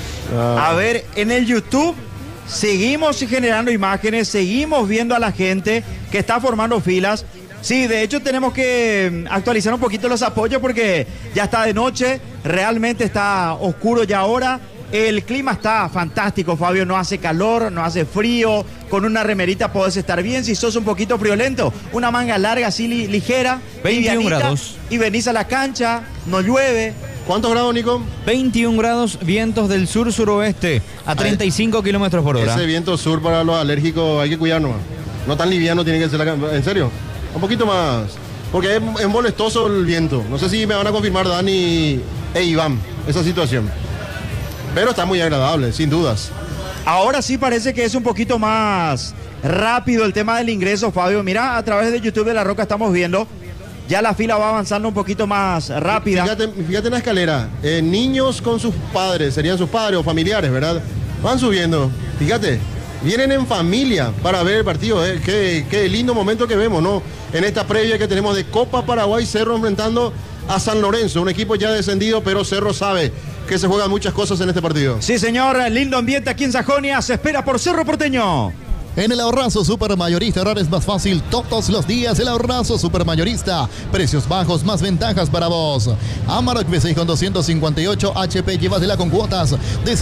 A ver, en el YouTube seguimos generando imágenes, seguimos viendo a la gente que está formando filas. Sí, de hecho tenemos que actualizar un poquito los apoyos porque ya está de noche, realmente está oscuro ya ahora. El clima está fantástico, Fabio, no hace calor, no hace frío, con una remerita podés estar bien. Si sos un poquito friolento, una manga larga así ligera, 21 grados. Y venís a la cancha, no llueve. ¿Cuántos grados, Nico? 21 grados, vientos del sur-suroeste a 35 kilómetros por hora. Ese viento sur para los alérgicos hay que cuidarnos. No tan liviano tiene que ser ¿En serio? Un poquito más. Porque es molestoso el viento. No sé si me van a confirmar Dani e Iván esa situación. Pero está muy agradable, sin dudas. Ahora sí parece que es un poquito más rápido el tema del ingreso, Fabio. Mira, a través de YouTube de La Roca estamos viendo. Ya la fila va avanzando un poquito más rápida. Fíjate en la escalera. Niños con sus padres, serían sus padres o familiares, ¿verdad? Van subiendo. Fíjate, vienen en familia para ver el partido. Qué lindo momento que vemos, ¿no? En esta previa que tenemos de Copa Paraguay, Cerro enfrentando a San Lorenzo. Un equipo ya descendido, pero Cerro sabe que se juegan muchas cosas en este partido. Sí, señor. Lindo ambiente aquí en Sajonia. Se espera por Cerro Porteño. En el Ahorrazo Supermayorista, ahora es más fácil todos los días. El Ahorrazo Supermayorista, precios bajos, más ventajas para vos. Amarok V6 con 258 HP, llévatela con cuotas de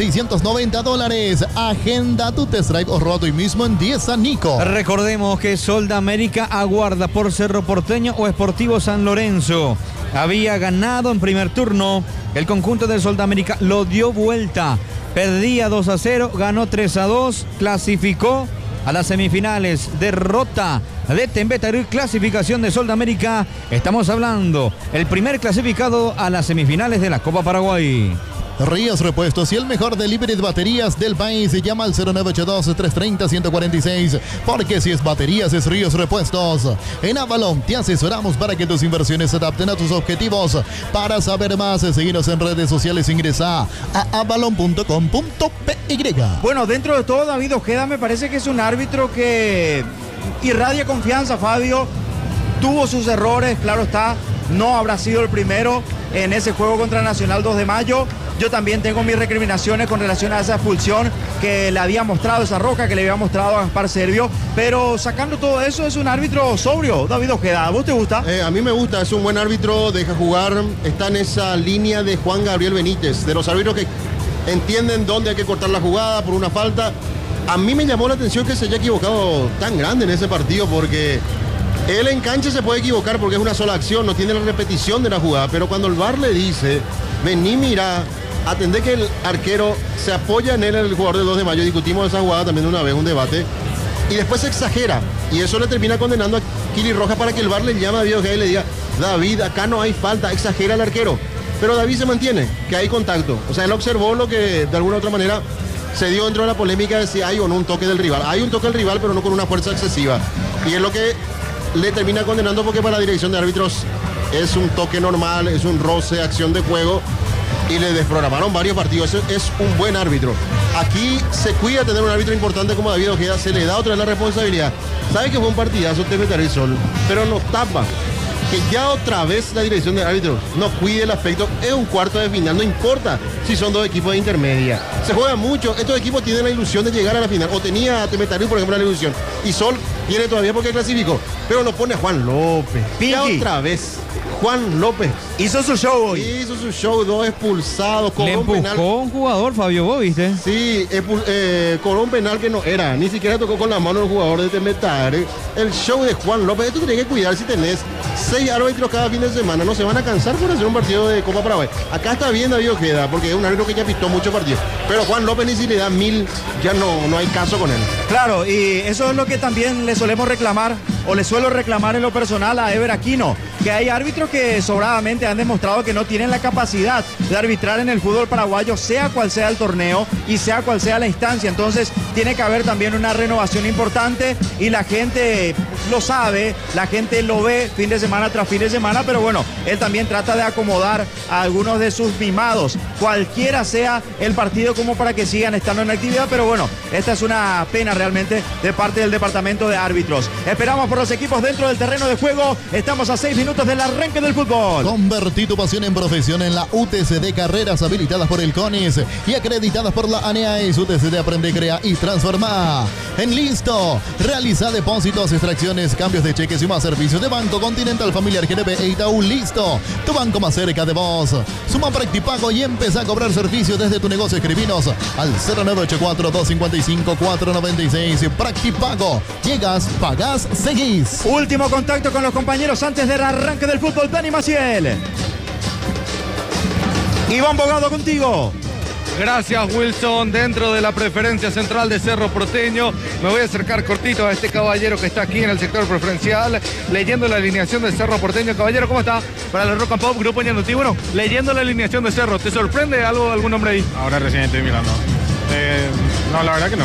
$690. Agenda tu test drive o roto hoy mismo en 10 San Nico. Recordemos que Solda América aguarda por Cerro Porteño o Sportivo San Lorenzo. Había ganado en primer turno. El conjunto de Solda América lo dio vuelta. Perdía 2-0, ganó 3-2, clasificó a las semifinales. Derrota de Tembetarú, clasificación de Solda América. Estamos hablando el primer clasificado a las semifinales de la Copa Paraguay. Ríos Repuestos y el mejor delivery de baterías del país. Se llama al 0982-330-146. Porque si es baterías, es Ríos Repuestos. En Avalon te asesoramos para que tus inversiones se adapten a tus objetivos. Para saber más, seguinos en redes sociales. Ingresa a avalon.com.py. Bueno, dentro de todo, David Ojeda me parece que es un árbitro que irradia confianza, Fabio. Tuvo sus errores, claro está. No habrá sido el primero en ese juego contra Nacional 2 de mayo. Yo también tengo mis recriminaciones con relación a esa expulsión que le había mostrado, esa roja que le había mostrado a Gaspar Servio. Pero sacando todo eso, es un árbitro sobrio, David Ojeda. ¿A vos te gusta? A mí me gusta, es un buen árbitro, deja jugar. Está en esa línea de Juan Gabriel Benítez, de los árbitros que entienden dónde hay que cortar la jugada por una falta. A mí me llamó la atención que se haya equivocado tan grande en ese partido, porque él en cancha se puede equivocar porque es una sola acción, no tiene la repetición de la jugada, pero cuando el VAR le dice, vení, mira, atendé que el arquero se apoya en él, el jugador del 2 de mayo, discutimos esa jugada también una vez, un debate, y después se exagera, y eso le termina condenando a Kili Rojas para que el VAR le llame a David Ojeda y le diga, David, acá no hay falta, exagera el arquero, pero David se mantiene, que hay contacto, o sea, él observó lo que de alguna u otra manera se dio dentro de la polémica de si hay o no un toque del rival, hay un toque del rival, pero no con una fuerza excesiva, y es lo que le termina condenando, porque para la dirección de árbitros es un toque normal, es un roce, acción de juego, y le desprogramaron varios partidos. Es un buen árbitro. Aquí se cuida tener un árbitro importante como David Ojeda, se le da otra vez la responsabilidad. Sabe que fue un partidazo Tembetarú Sol, pero nos tapa que ya otra vez la dirección de árbitros no cuide el aspecto. Es un cuarto de final, no importa si son dos equipos de intermedia. Se juega mucho, estos equipos tienen la ilusión de llegar a la final, o tenía Tembetarú, por ejemplo, la ilusión, y Sol tiene todavía porque clasificó, pero lo pone Juan López. Ya otra vez Juan López hizo su show hoy. Hizo su show, 2 expulsados. Le empujó un jugador, Fabio, ¿vos viste? Sí, cobró un penal que no era. Ni siquiera tocó con la mano el jugador de Tembetarú. El show de Juan López. Esto tenés que cuidar si tenés 6 árbitros cada fin de semana. No se van a cansar por hacer un partido de Copa Paraguay. Acá está bien David Ojeda, porque es un árbitro que ya pistó muchos partidos. Pero Juan López, ni si le da 1000, ya no hay caso con él. Claro, y eso es lo que también le solemos reclamar, o le suelo reclamar en lo personal a Ever Aquino, que hay árbitros que sobradamente han demostrado que no tienen la capacidad de arbitrar en el fútbol paraguayo, sea cual sea el torneo y sea cual sea la instancia. Entonces tiene que haber también una renovación importante, y la gente lo sabe, la gente lo ve fin de semana tras fin de semana, pero bueno, él también trata de acomodar a algunos de sus mimados, cualquiera sea el partido, como para que sigan estando en actividad, pero bueno, esta es una pena realmente de parte del departamento de árbitros. Esperamos por los equipos dentro del terreno de juego, estamos a 6 minutos del arranque del fútbol. Convertí tu pasión en profesión en la UTCD, carreras habilitadas por el CONIS y acreditadas por la ANEAES. UTCD aprende, crea y transforma. En Listo, realiza depósitos, extracciones, cambios de cheques y más servicios de Banco Continental, Familiar, GNP e Itaú. Listo, tu banco más cerca de vos. Suma Practipago y empieza a cobrar servicios desde tu negocio. Escribinos al 0984-255-496. Practipago, llegas, pagás, seguís. Último contacto con los compañeros antes del arranque del fútbol. Dani Maciel. Iván Bogado contigo. Gracias, Wilson. Dentro de la preferencia central de Cerro Porteño, me voy a acercar cortito a este caballero que está aquí en el sector preferencial, leyendo la alineación de Cerro Porteño. Caballero, ¿cómo está? Para la Rock and Pop, Grupo Ñandutí. Bueno, leyendo la alineación de Cerro, ¿te sorprende algún nombre ahí? Ahora recién estoy mirando. No, la verdad que no.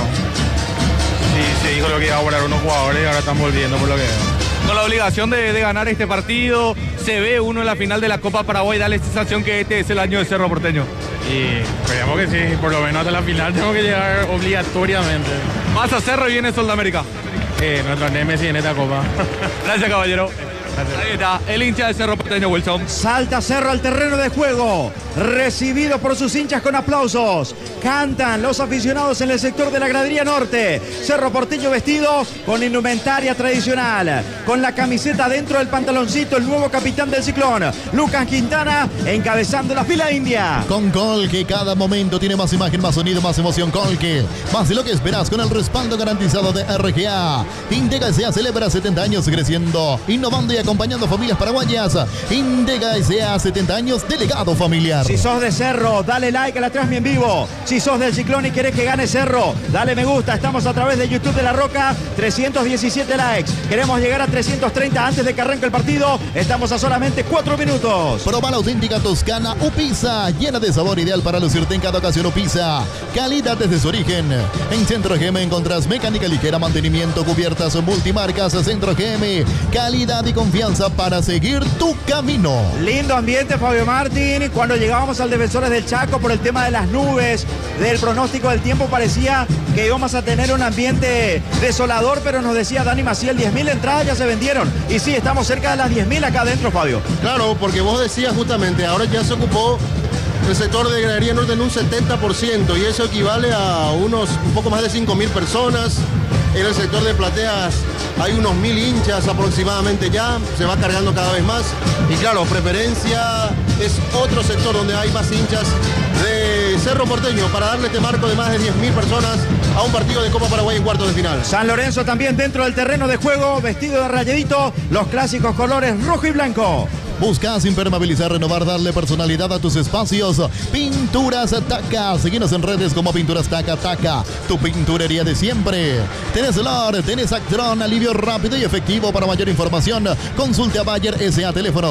Sí, se dijo lo que iba a volar unos jugadores y ahora están volviendo por lo que veo. Con la obligación de ganar este partido, se ve uno en la final de la Copa Paraguay, da la sensación que este es el año de Cerro Porteño. Y esperemos que sí, por lo menos hasta la final tengo que llegar obligatoriamente. ¿Vas a Cerro y viene Sol de América? Nuestro Nemesis en esta Copa. Gracias, caballero. Ahí está, el hincha de Cerro Porteño, Wilson. Salta Cerro al terreno de juego, recibido por sus hinchas con aplausos. Cantan los aficionados en el sector de la gradería norte. Cerro Porteño vestido con indumentaria tradicional, con la camiseta dentro del pantaloncito, el nuevo capitán del Ciclón, Lucas Quintana, encabezando la fila india. Con Colque, cada momento tiene más imagen, más sonido, más emoción. Colque, más de lo que esperas, con el respaldo garantizado de RGA. Indega S.A. celebra 70 años creciendo, innovando y acompañando a familias paraguayas. Indega S.A. 70 años de legado familiar. Si sos de Cerro, dale like a la transmisión en vivo. Si sos del Ciclón y querés que gane Cerro, dale me gusta. Estamos a través de YouTube de La Roca, 317 likes. Queremos llegar a 330 antes de que arranque el partido. Estamos a solamente 4 minutos. Proba la auténtica toscana Upisa, llena de sabor, ideal para lucirte en cada ocasión. Upisa, calidad desde su origen. En Centro GM encontrás mecánica ligera, mantenimiento, cubiertas multimarcas. Centro GM, calidad y confianza para seguir tu camino. Lindo ambiente, Fabio Martín. Cuando llegábamos al Defensores del Chaco por el tema de las nubes, del pronóstico del tiempo, parecía que íbamos a tener un ambiente desolador, pero nos decía Dani Maciel, 10.000 entradas ya se vendieron. Y sí, estamos cerca de las 10.000 acá adentro, Fabio. Claro, porque vos decías justamente, ahora ya se ocupó el sector de Gradería Norte en un 70%, y eso equivale a un poco más de 5.000 personas. En el sector de plateas hay unos 1.000 hinchas aproximadamente ya, se va cargando cada vez más. Y claro, preferencia es otro sector donde hay más hinchas de Cerro Porteño para darle este marco de más de 10.000 personas a un partido de Copa Paraguay en cuartos de final. San Lorenzo también dentro del terreno de juego, vestido de rayadito, los clásicos colores rojo y blanco. Buscas impermeabilizar, renovar, darle personalidad a tus espacios. Pinturas Taca. Seguinos en redes como Pinturas Taca. Taca, tu pinturería de siempre. Tenés LOR, tenés Actron, alivio rápido y efectivo. Para mayor información, consulte a Bayer S.A. teléfono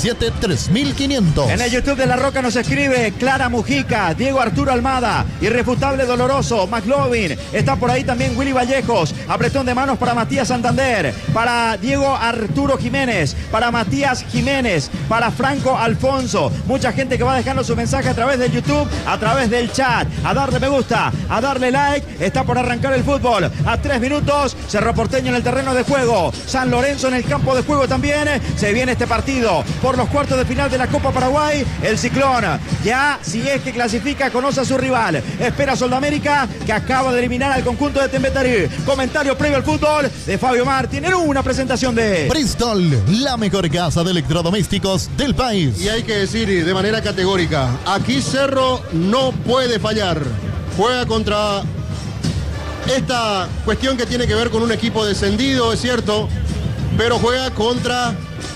617-3500. En el YouTube de La Roca nos escribe Clara Mujica, Diego Arturo Almada, Irrefutable Doloroso, McLovin. Está por ahí también Willy Vallejos. Apretón de manos para Matías Santander, para Diego Arturo Jiménez, para Matías Jiménez, para Franco Alfonso. Mucha gente que va dejando su mensaje a través del YouTube, a través del chat. A darle me gusta, a darle like. Está por arrancar el fútbol. A 3 minutos, Cerro Porteño en el terreno de juego, San Lorenzo en el campo de juego también. Se viene este partido por los cuartos de final de la Copa Paraguay. El Ciclón, ya si es que clasifica, conoce a su rival. Espera Soldamérica, que acaba de eliminar al conjunto de Tembetarí. Comentario previo al fútbol de Fabio Martín en una presentación de Bristol, la mejor casa de electrodomésticos del país. Y hay que decir de manera categórica, aquí Cerro no puede fallar. Juega contra esta cuestión que tiene que ver con un equipo descendido, es cierto, pero juega contra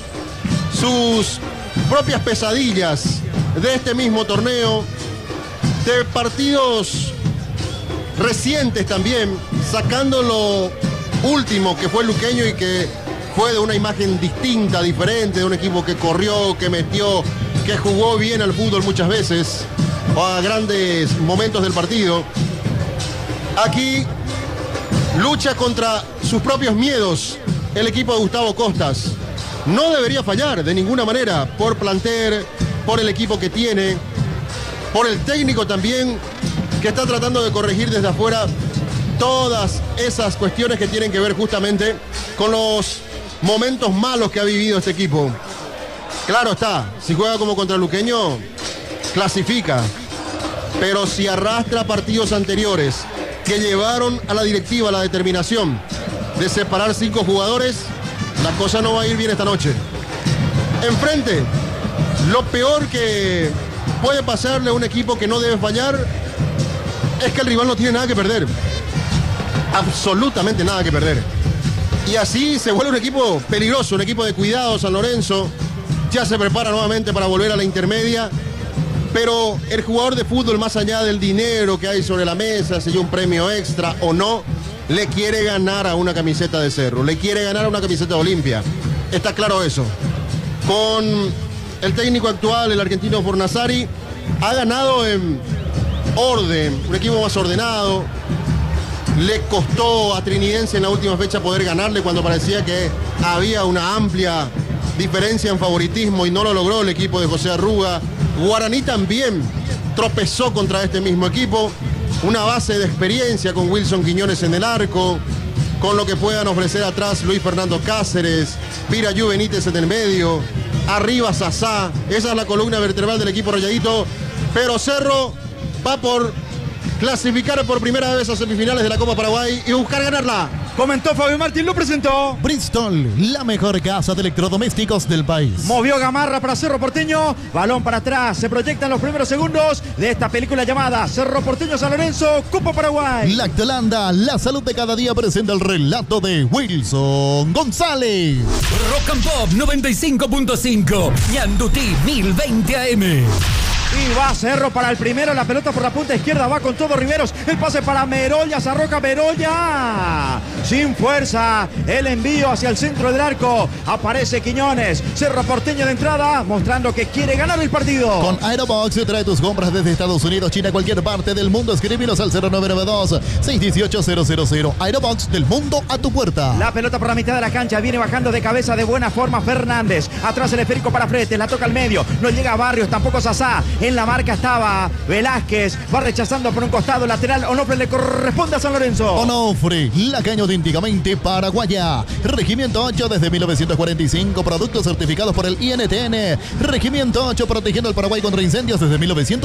sus propias pesadillas de este mismo torneo, de partidos recientes también, sacando lo último que fue Luqueño y que fue de una imagen distinta, diferente, de un equipo que corrió, que metió, que jugó bien al fútbol muchas veces, a grandes momentos del partido. Aquí lucha contra sus propios miedos el equipo de Gustavo Costas. No debería fallar de ninguna manera por plantel, por el equipo que tiene, por el técnico también, que está tratando de corregir desde afuera todas esas cuestiones que tienen que ver justamente con los momentos malos que ha vivido este equipo. Claro está, si juega como contra Luqueño, clasifica. Pero si arrastra partidos anteriores que llevaron a la directiva la determinación de separar 5 jugadores, la cosa no va a ir bien esta noche. Enfrente, lo peor que puede pasarle a un equipo que no debe fallar es que el rival no tiene nada que perder. Absolutamente nada que perder. Y así se vuelve un equipo peligroso, un equipo de cuidado. San Lorenzo ya se prepara nuevamente para volver a la intermedia. Pero el jugador de fútbol, más allá del dinero que hay sobre la mesa, si hay un premio extra o no, le quiere ganar a una camiseta de Cerro, le quiere ganar a una camiseta de Olimpia. Está claro eso. Con el técnico actual, el argentino Fornazari, ha ganado en orden, un equipo más ordenado. Le costó a Trinidense en la última fecha poder ganarle cuando parecía que había una amplia diferencia en favoritismo y no lo logró el equipo de José Arruga. Guaraní también tropezó contra este mismo equipo. Una base de experiencia con Wilson Quiñones en el arco, con lo que puedan ofrecer atrás Luis Fernando Cáceres, Pirayú Benítez en el medio, arriba Sasá. Esa es la columna vertebral del equipo Rayadito. Pero Cerro va por clasificar por primera vez a semifinales de la Copa Paraguay y buscar ganarla. Comentó Fabio Martín, lo presentó Bristol, la mejor casa de electrodomésticos del país. Movió Gamarra para Cerro Porteño, balón para atrás, se proyectan los primeros segundos de esta película llamada Cerro Porteño San Lorenzo, Copa Paraguay. Lactolanda, la salud de cada día, presenta el relato de Wilson González. Rock and Pop 95.5, Ñandutí 1020 AM. Y va Cerro para el primero, la pelota por la punta izquierda, va con todo Riveros, el pase para Merolla, se arroja Merolla, sin fuerza, el envío hacia el centro del arco, aparece Quiñones, Cerro Porteño de entrada, mostrando que quiere ganar el partido. Con Aerobox, trae tus compras desde Estados Unidos, China, cualquier parte del mundo, escríbenos al 0992-618-000, Aerobox, del mundo a tu puerta. La pelota por la mitad de la cancha, viene bajando de cabeza de buena forma Fernández, atrás el esférico para Fretes, la toca al medio, no llega a Barrios, tampoco Sasá. En la marca estaba Velázquez, va rechazando por un costado lateral. Onofre le corresponde a San Lorenzo. Onofre, lacaño auténticamente paraguaya. Regimiento 8 desde 1945, productos certificados por el INTN. Regimiento 8 protegiendo al Paraguay contra incendios desde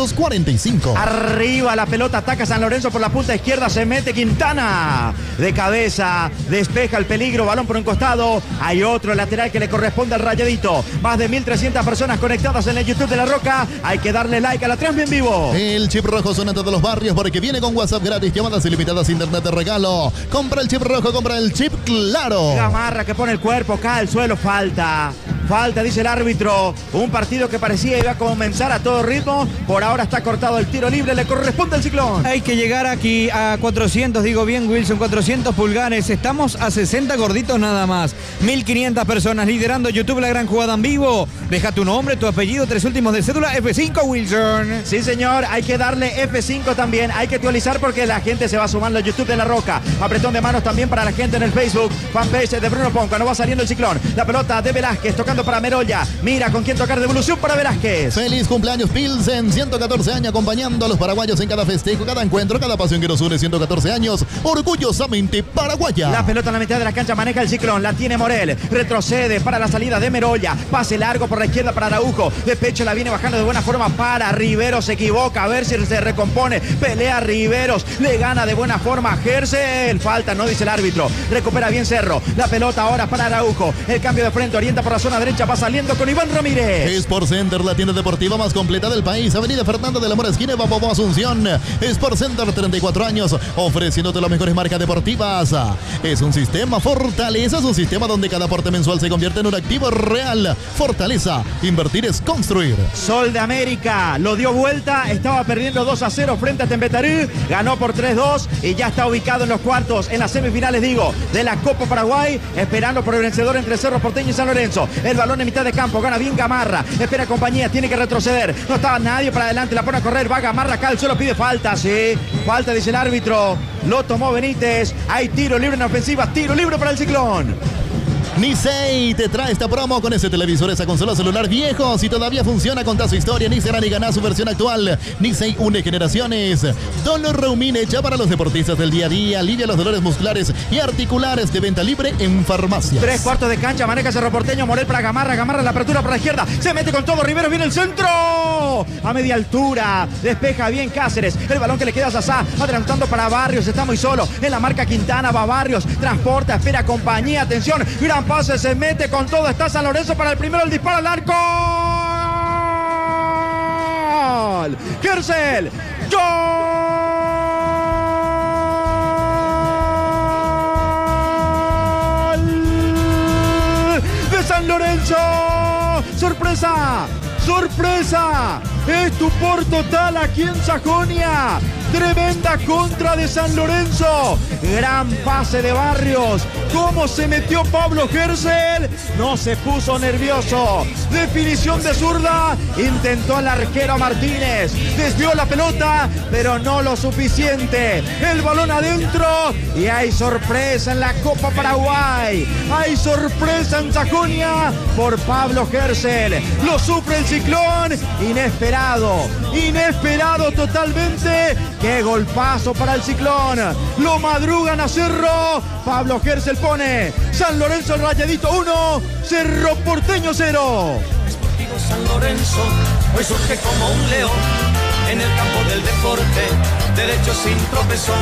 1945. Arriba la pelota, ataca San Lorenzo por la punta izquierda, se mete Quintana. De cabeza, despeja el peligro, balón por un costado. Hay otro lateral que le corresponde al Rayadito. Más de 1.300 personas conectadas en el YouTube de La Roca. Hay que darle like a la transmisión en vivo. El chip rojo suena en todos los barrios porque viene con WhatsApp gratis, llamadas ilimitadas, internet de regalo. Compra el chip rojo, compra el chip claro. Gamarra que pone el cuerpo, cae al suelo, falta. Falta, dice el árbitro. Un partido que parecía iba a comenzar a todo ritmo. Por ahora está cortado el tiro libre, le corresponde al Ciclón. Hay que llegar aquí a 400, digo bien Wilson, 400 pulgares. Estamos a 60 gorditos nada más. 1.500 personas liderando YouTube La Gran Jugada en vivo. Deja tu nombre, tu apellido, 3 últimos de cédula, F5 Wilson. Sí señor, hay que darle F5 también. Hay que actualizar porque la gente se va sumando al YouTube de La Roca. Apretón de manos también para la gente en el Facebook. Fanpage de Bruno Ponca, no va saliendo el Ciclón. La pelota de Velázquez tocando para Merolla. Mira con quién tocar, devolución para Velázquez. Feliz cumpleaños Pilsen, 114 años acompañando a los paraguayos en cada festejo, cada encuentro, cada pasión que nos une. 114 años, orgullosamente paraguaya. La pelota en la mitad de la cancha maneja el Ciclón, la tiene Morel, retrocede para la salida de Merolla, pase largo por la izquierda para Araujo, de pecho la viene bajando de buena forma para Riveros, se equivoca, a ver si se recompone, pelea Riveros, le gana de buena forma Gersel, falta, no dice el árbitro, recupera bien Cerro, la pelota ahora para Araujo, el cambio de frente, orienta por la zona derecha, va saliendo con Iván Ramírez. Sport Center, la tienda deportiva más completa del país, Avenida Fernando de la Mora, esquina Babobo, Asunción. Sport Center, 34 años, ofreciéndote las mejores marcas deportivas. Es un sistema Fortaleza, es un sistema donde cada aporte mensual se convierte en un activo real. Fortaleza, invertir es construir. Sol de América, lo dio vuelta, estaba perdiendo 2-0 frente a Tembetarí, ganó por 3-2 y ya está ubicado en los cuartos, en las semifinales digo, de la Copa Paraguay, esperando por el vencedor entre Cerro Porteño y San Lorenzo. El balón en mitad de campo, gana bien Gamarra, espera compañía, tiene que retroceder, no estaba nadie para adelante, la pone a correr, va Gamarra acá, el suelo pide falta, sí, falta dice el árbitro, lo tomó Benítez, hay tiro libre en ofensiva, tiro libre para el Ciclón. Nisei te trae esta promo con ese televisor, esa consola celular viejo. Si todavía funciona, contá su historia en Instagram y ganá su versión actual. Nisei une generaciones. Dolor Reumin hecha para los deportistas del día a día. Alivia los dolores musculares y articulares, de venta libre en farmacias. 3/4 de cancha, maneja Cerro Porteño. Morel para Gamarra, Gamarra la apertura para la izquierda. Se mete con todo, Rivero viene el centro. A media altura, despeja bien Cáceres. El balón que le queda a Sasá, adelantando para Barrios. Está muy solo en la marca Quintana. Va Barrios, transporta, espera compañía. Atención, gran pase, se mete con todo. Está San Lorenzo para el primero, el disparo al arco. Gercel, de San Lorenzo. Sorpresa, sorpresa. Estupor total aquí en Sajonia. Tremenda contra de San Lorenzo. Gran pase de Barrios. ¿Cómo se metió Pablo Gercel? No se puso nervioso. Definición de zurda. Intentó el arquero Martínez. Desvió la pelota, pero no lo suficiente. El balón adentro. Y hay sorpresa en la Copa Paraguay. Hay sorpresa en Sajonia por Pablo Gercel. Lo sufre el Ciclón. Inesperado. Inesperado totalmente. ¡Qué golpazo para el Ciclón! Lo madrugan a Cerro. Pablo Gercel pone San Lorenzo el Rayadito 1, Cerro Porteño 0. Sportivo San Lorenzo hoy surge como un león en el campo del deporte, derecho sin tropezón.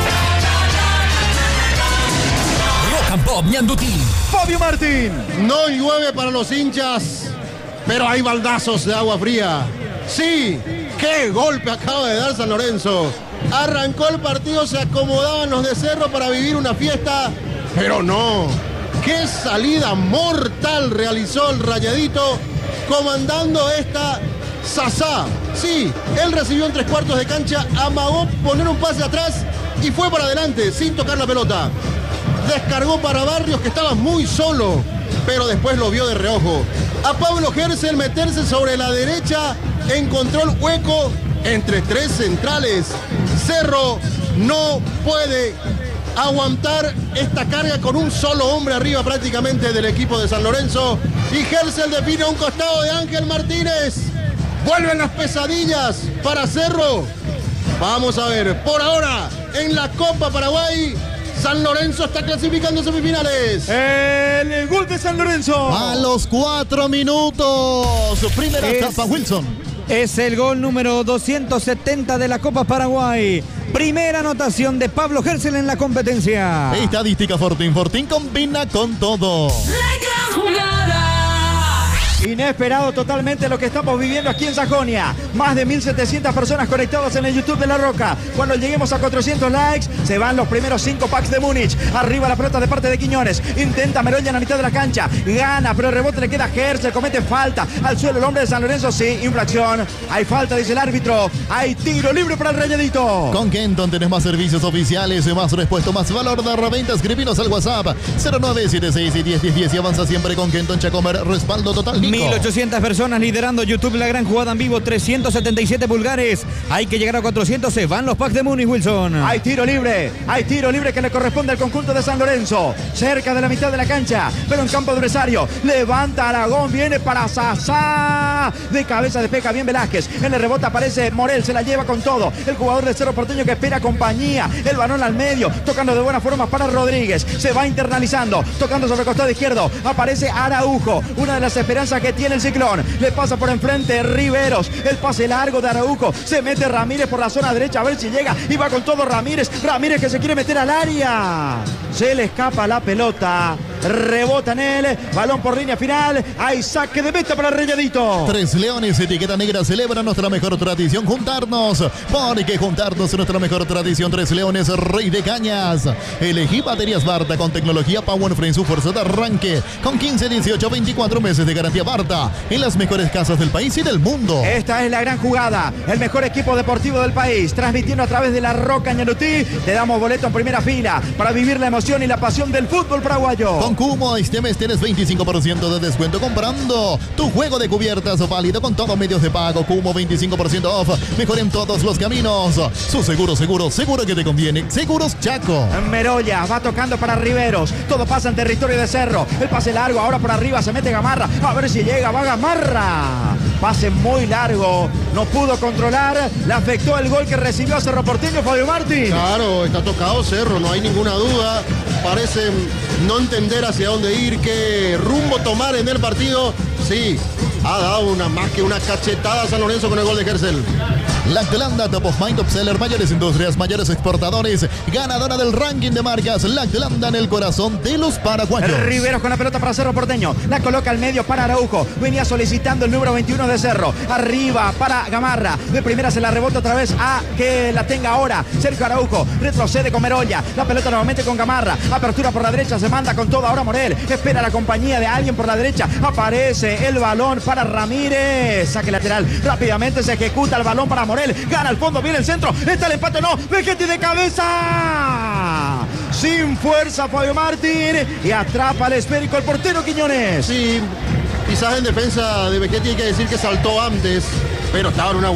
Rock and Pop Ñandutí. Fabio Martín. No llueve para los hinchas, pero hay baldazos de agua fría. Sí, qué golpe acaba de dar San Lorenzo. Arrancó el partido, se acomodaban los de Cerro para vivir una fiesta, pero no. Qué salida mortal realizó el Rayadito, comandando esta Sasá. Sí, él recibió en 3/4 de cancha, amagó poner un pase atrás y fue para adelante sin tocar la pelota. Descargó para Barrios, que estaba muy solo, pero después lo vio de reojo. A Pablo Gercel meterse sobre la derecha, encontró el hueco entre tres centrales. Cerro no puede aguantar esta carga con un solo hombre arriba prácticamente del equipo de San Lorenzo. Y Gercel define a un costado de Ángel Martínez. Vuelven las pesadillas para Cerro. Vamos a ver, por ahora en la Copa Paraguay, San Lorenzo está clasificando semifinales. El gol de San Lorenzo. A los 4 minutos. Primera etapa, Wilson. Es el gol número 270 de la Copa Paraguay. Primera anotación de Pablo Gercel en la competencia. Estadística Fortín. Fortín combina con todo. La gran jugada. Inesperado totalmente lo que estamos viviendo aquí en Sajonia. Más de 1.700 personas conectadas en el YouTube de La Roca. Cuando lleguemos a 400 likes, se van los primeros 5 packs de Múnich. Arriba la pelota de parte de Quiñones. Intenta Meroña en la mitad de la cancha. Gana, pero el rebote le queda a Gercel. Comete falta. Al suelo el hombre de San Lorenzo. Sí, infracción. Hay falta, dice el árbitro. Hay tiro libre para el Rayadito. Con Kenton tenés más servicios oficiales, más respuesto, más valor de reventa. Escribinos al WhatsApp 0976 y 1010 y avanza siempre con Kenton Chacomer. Respaldo total. 1.800 personas liderando YouTube La Gran Jugada en vivo, 377 pulgares. Hay que llegar a 400, se van los packs de Múnich, Wilson. Hay tiro libre que le corresponde al conjunto de San Lorenzo. Cerca de la mitad de la cancha, pero en campo adversario. Levanta Aragón, viene para Sasá. De cabeza despeja bien Velázquez. En el rebote aparece Morel, se la lleva con todo. El jugador de Cerro Porteño que espera compañía. El balón al medio, tocando de buena forma para Rodríguez. Se va internalizando, tocando sobre el costado izquierdo. Aparece Araujo, una de las esperanzas que tiene el Ciclón. Le pasa por enfrente Riveros. El pase largo de Araujo. Se mete Ramírez por la zona derecha a ver si llega. Y va con todo Ramírez. Ramírez que se quiere meter al área. Se le escapa la pelota. Rebota en él. Balón por línea final. Hay saque de meta para el Rayadito. Tres Leones, etiqueta negra, celebra nuestra mejor tradición. Juntarnos. Porque juntarnos es nuestra mejor tradición. Tres Leones, Rey de Cañas. Elegí baterías Barta con tecnología Power Frame, su fuerza de arranque. Con 15, 18, 24 meses de garantía Barta. En las mejores casas del país y del mundo. Esta es La Gran Jugada. El mejor equipo deportivo del país. Transmitiendo a través de La Roca Ñandutí. Te damos boleto en primera fila para vivir la emoción y la pasión del fútbol paraguayo. Con Cumo este mes tienes 25% de descuento comprando tu juego de cubiertas válido con todos medios de pago. Cumo 25% off, mejor en todos los caminos. Su seguro que te conviene. Seguros Chaco. Merolla va tocando para Riveros. Todo pasa en territorio de Cerro. El pase largo, ahora por arriba se mete Gamarra. A ver si llega, va Gamarra. Pase muy largo, no pudo controlar, le afectó el gol que recibió a Cerro Porteño, Fabio Martín. Claro, está tocado Cerro, no hay ninguna duda. Parece no entender hacia dónde ir, qué rumbo tomar en el partido. Sí, ha dado más que una cachetada a San Lorenzo con el gol de Gercel. Lactelanda, Top of Mind, Top Seller, mayores industrias, mayores exportadores, ganadora del ranking de marcas. Lactelanda en el corazón de los paraguayos. Riveros con la pelota para Cerro Porteño, la coloca al medio para Araujo, venía solicitando el número 21 de Cerro, arriba para Gamarra, de primera se la rebota otra vez a que la tenga ahora Sergio Araujo, retrocede con Merolla, la pelota nuevamente con Gamarra, apertura por la derecha, se manda con todo ahora Morel, espera la compañía de alguien por la derecha, aparece el balón para Ramírez, saque lateral, rápidamente se ejecuta el balón para Morel, gana al fondo, viene el centro, está el empate, no, Vegetti de cabeza, sin fuerza Fabio Martín, y atrapa al esférico el portero Quiñones. Sí, quizás en defensa de Vegetti hay que decir que saltó antes, pero estaba en una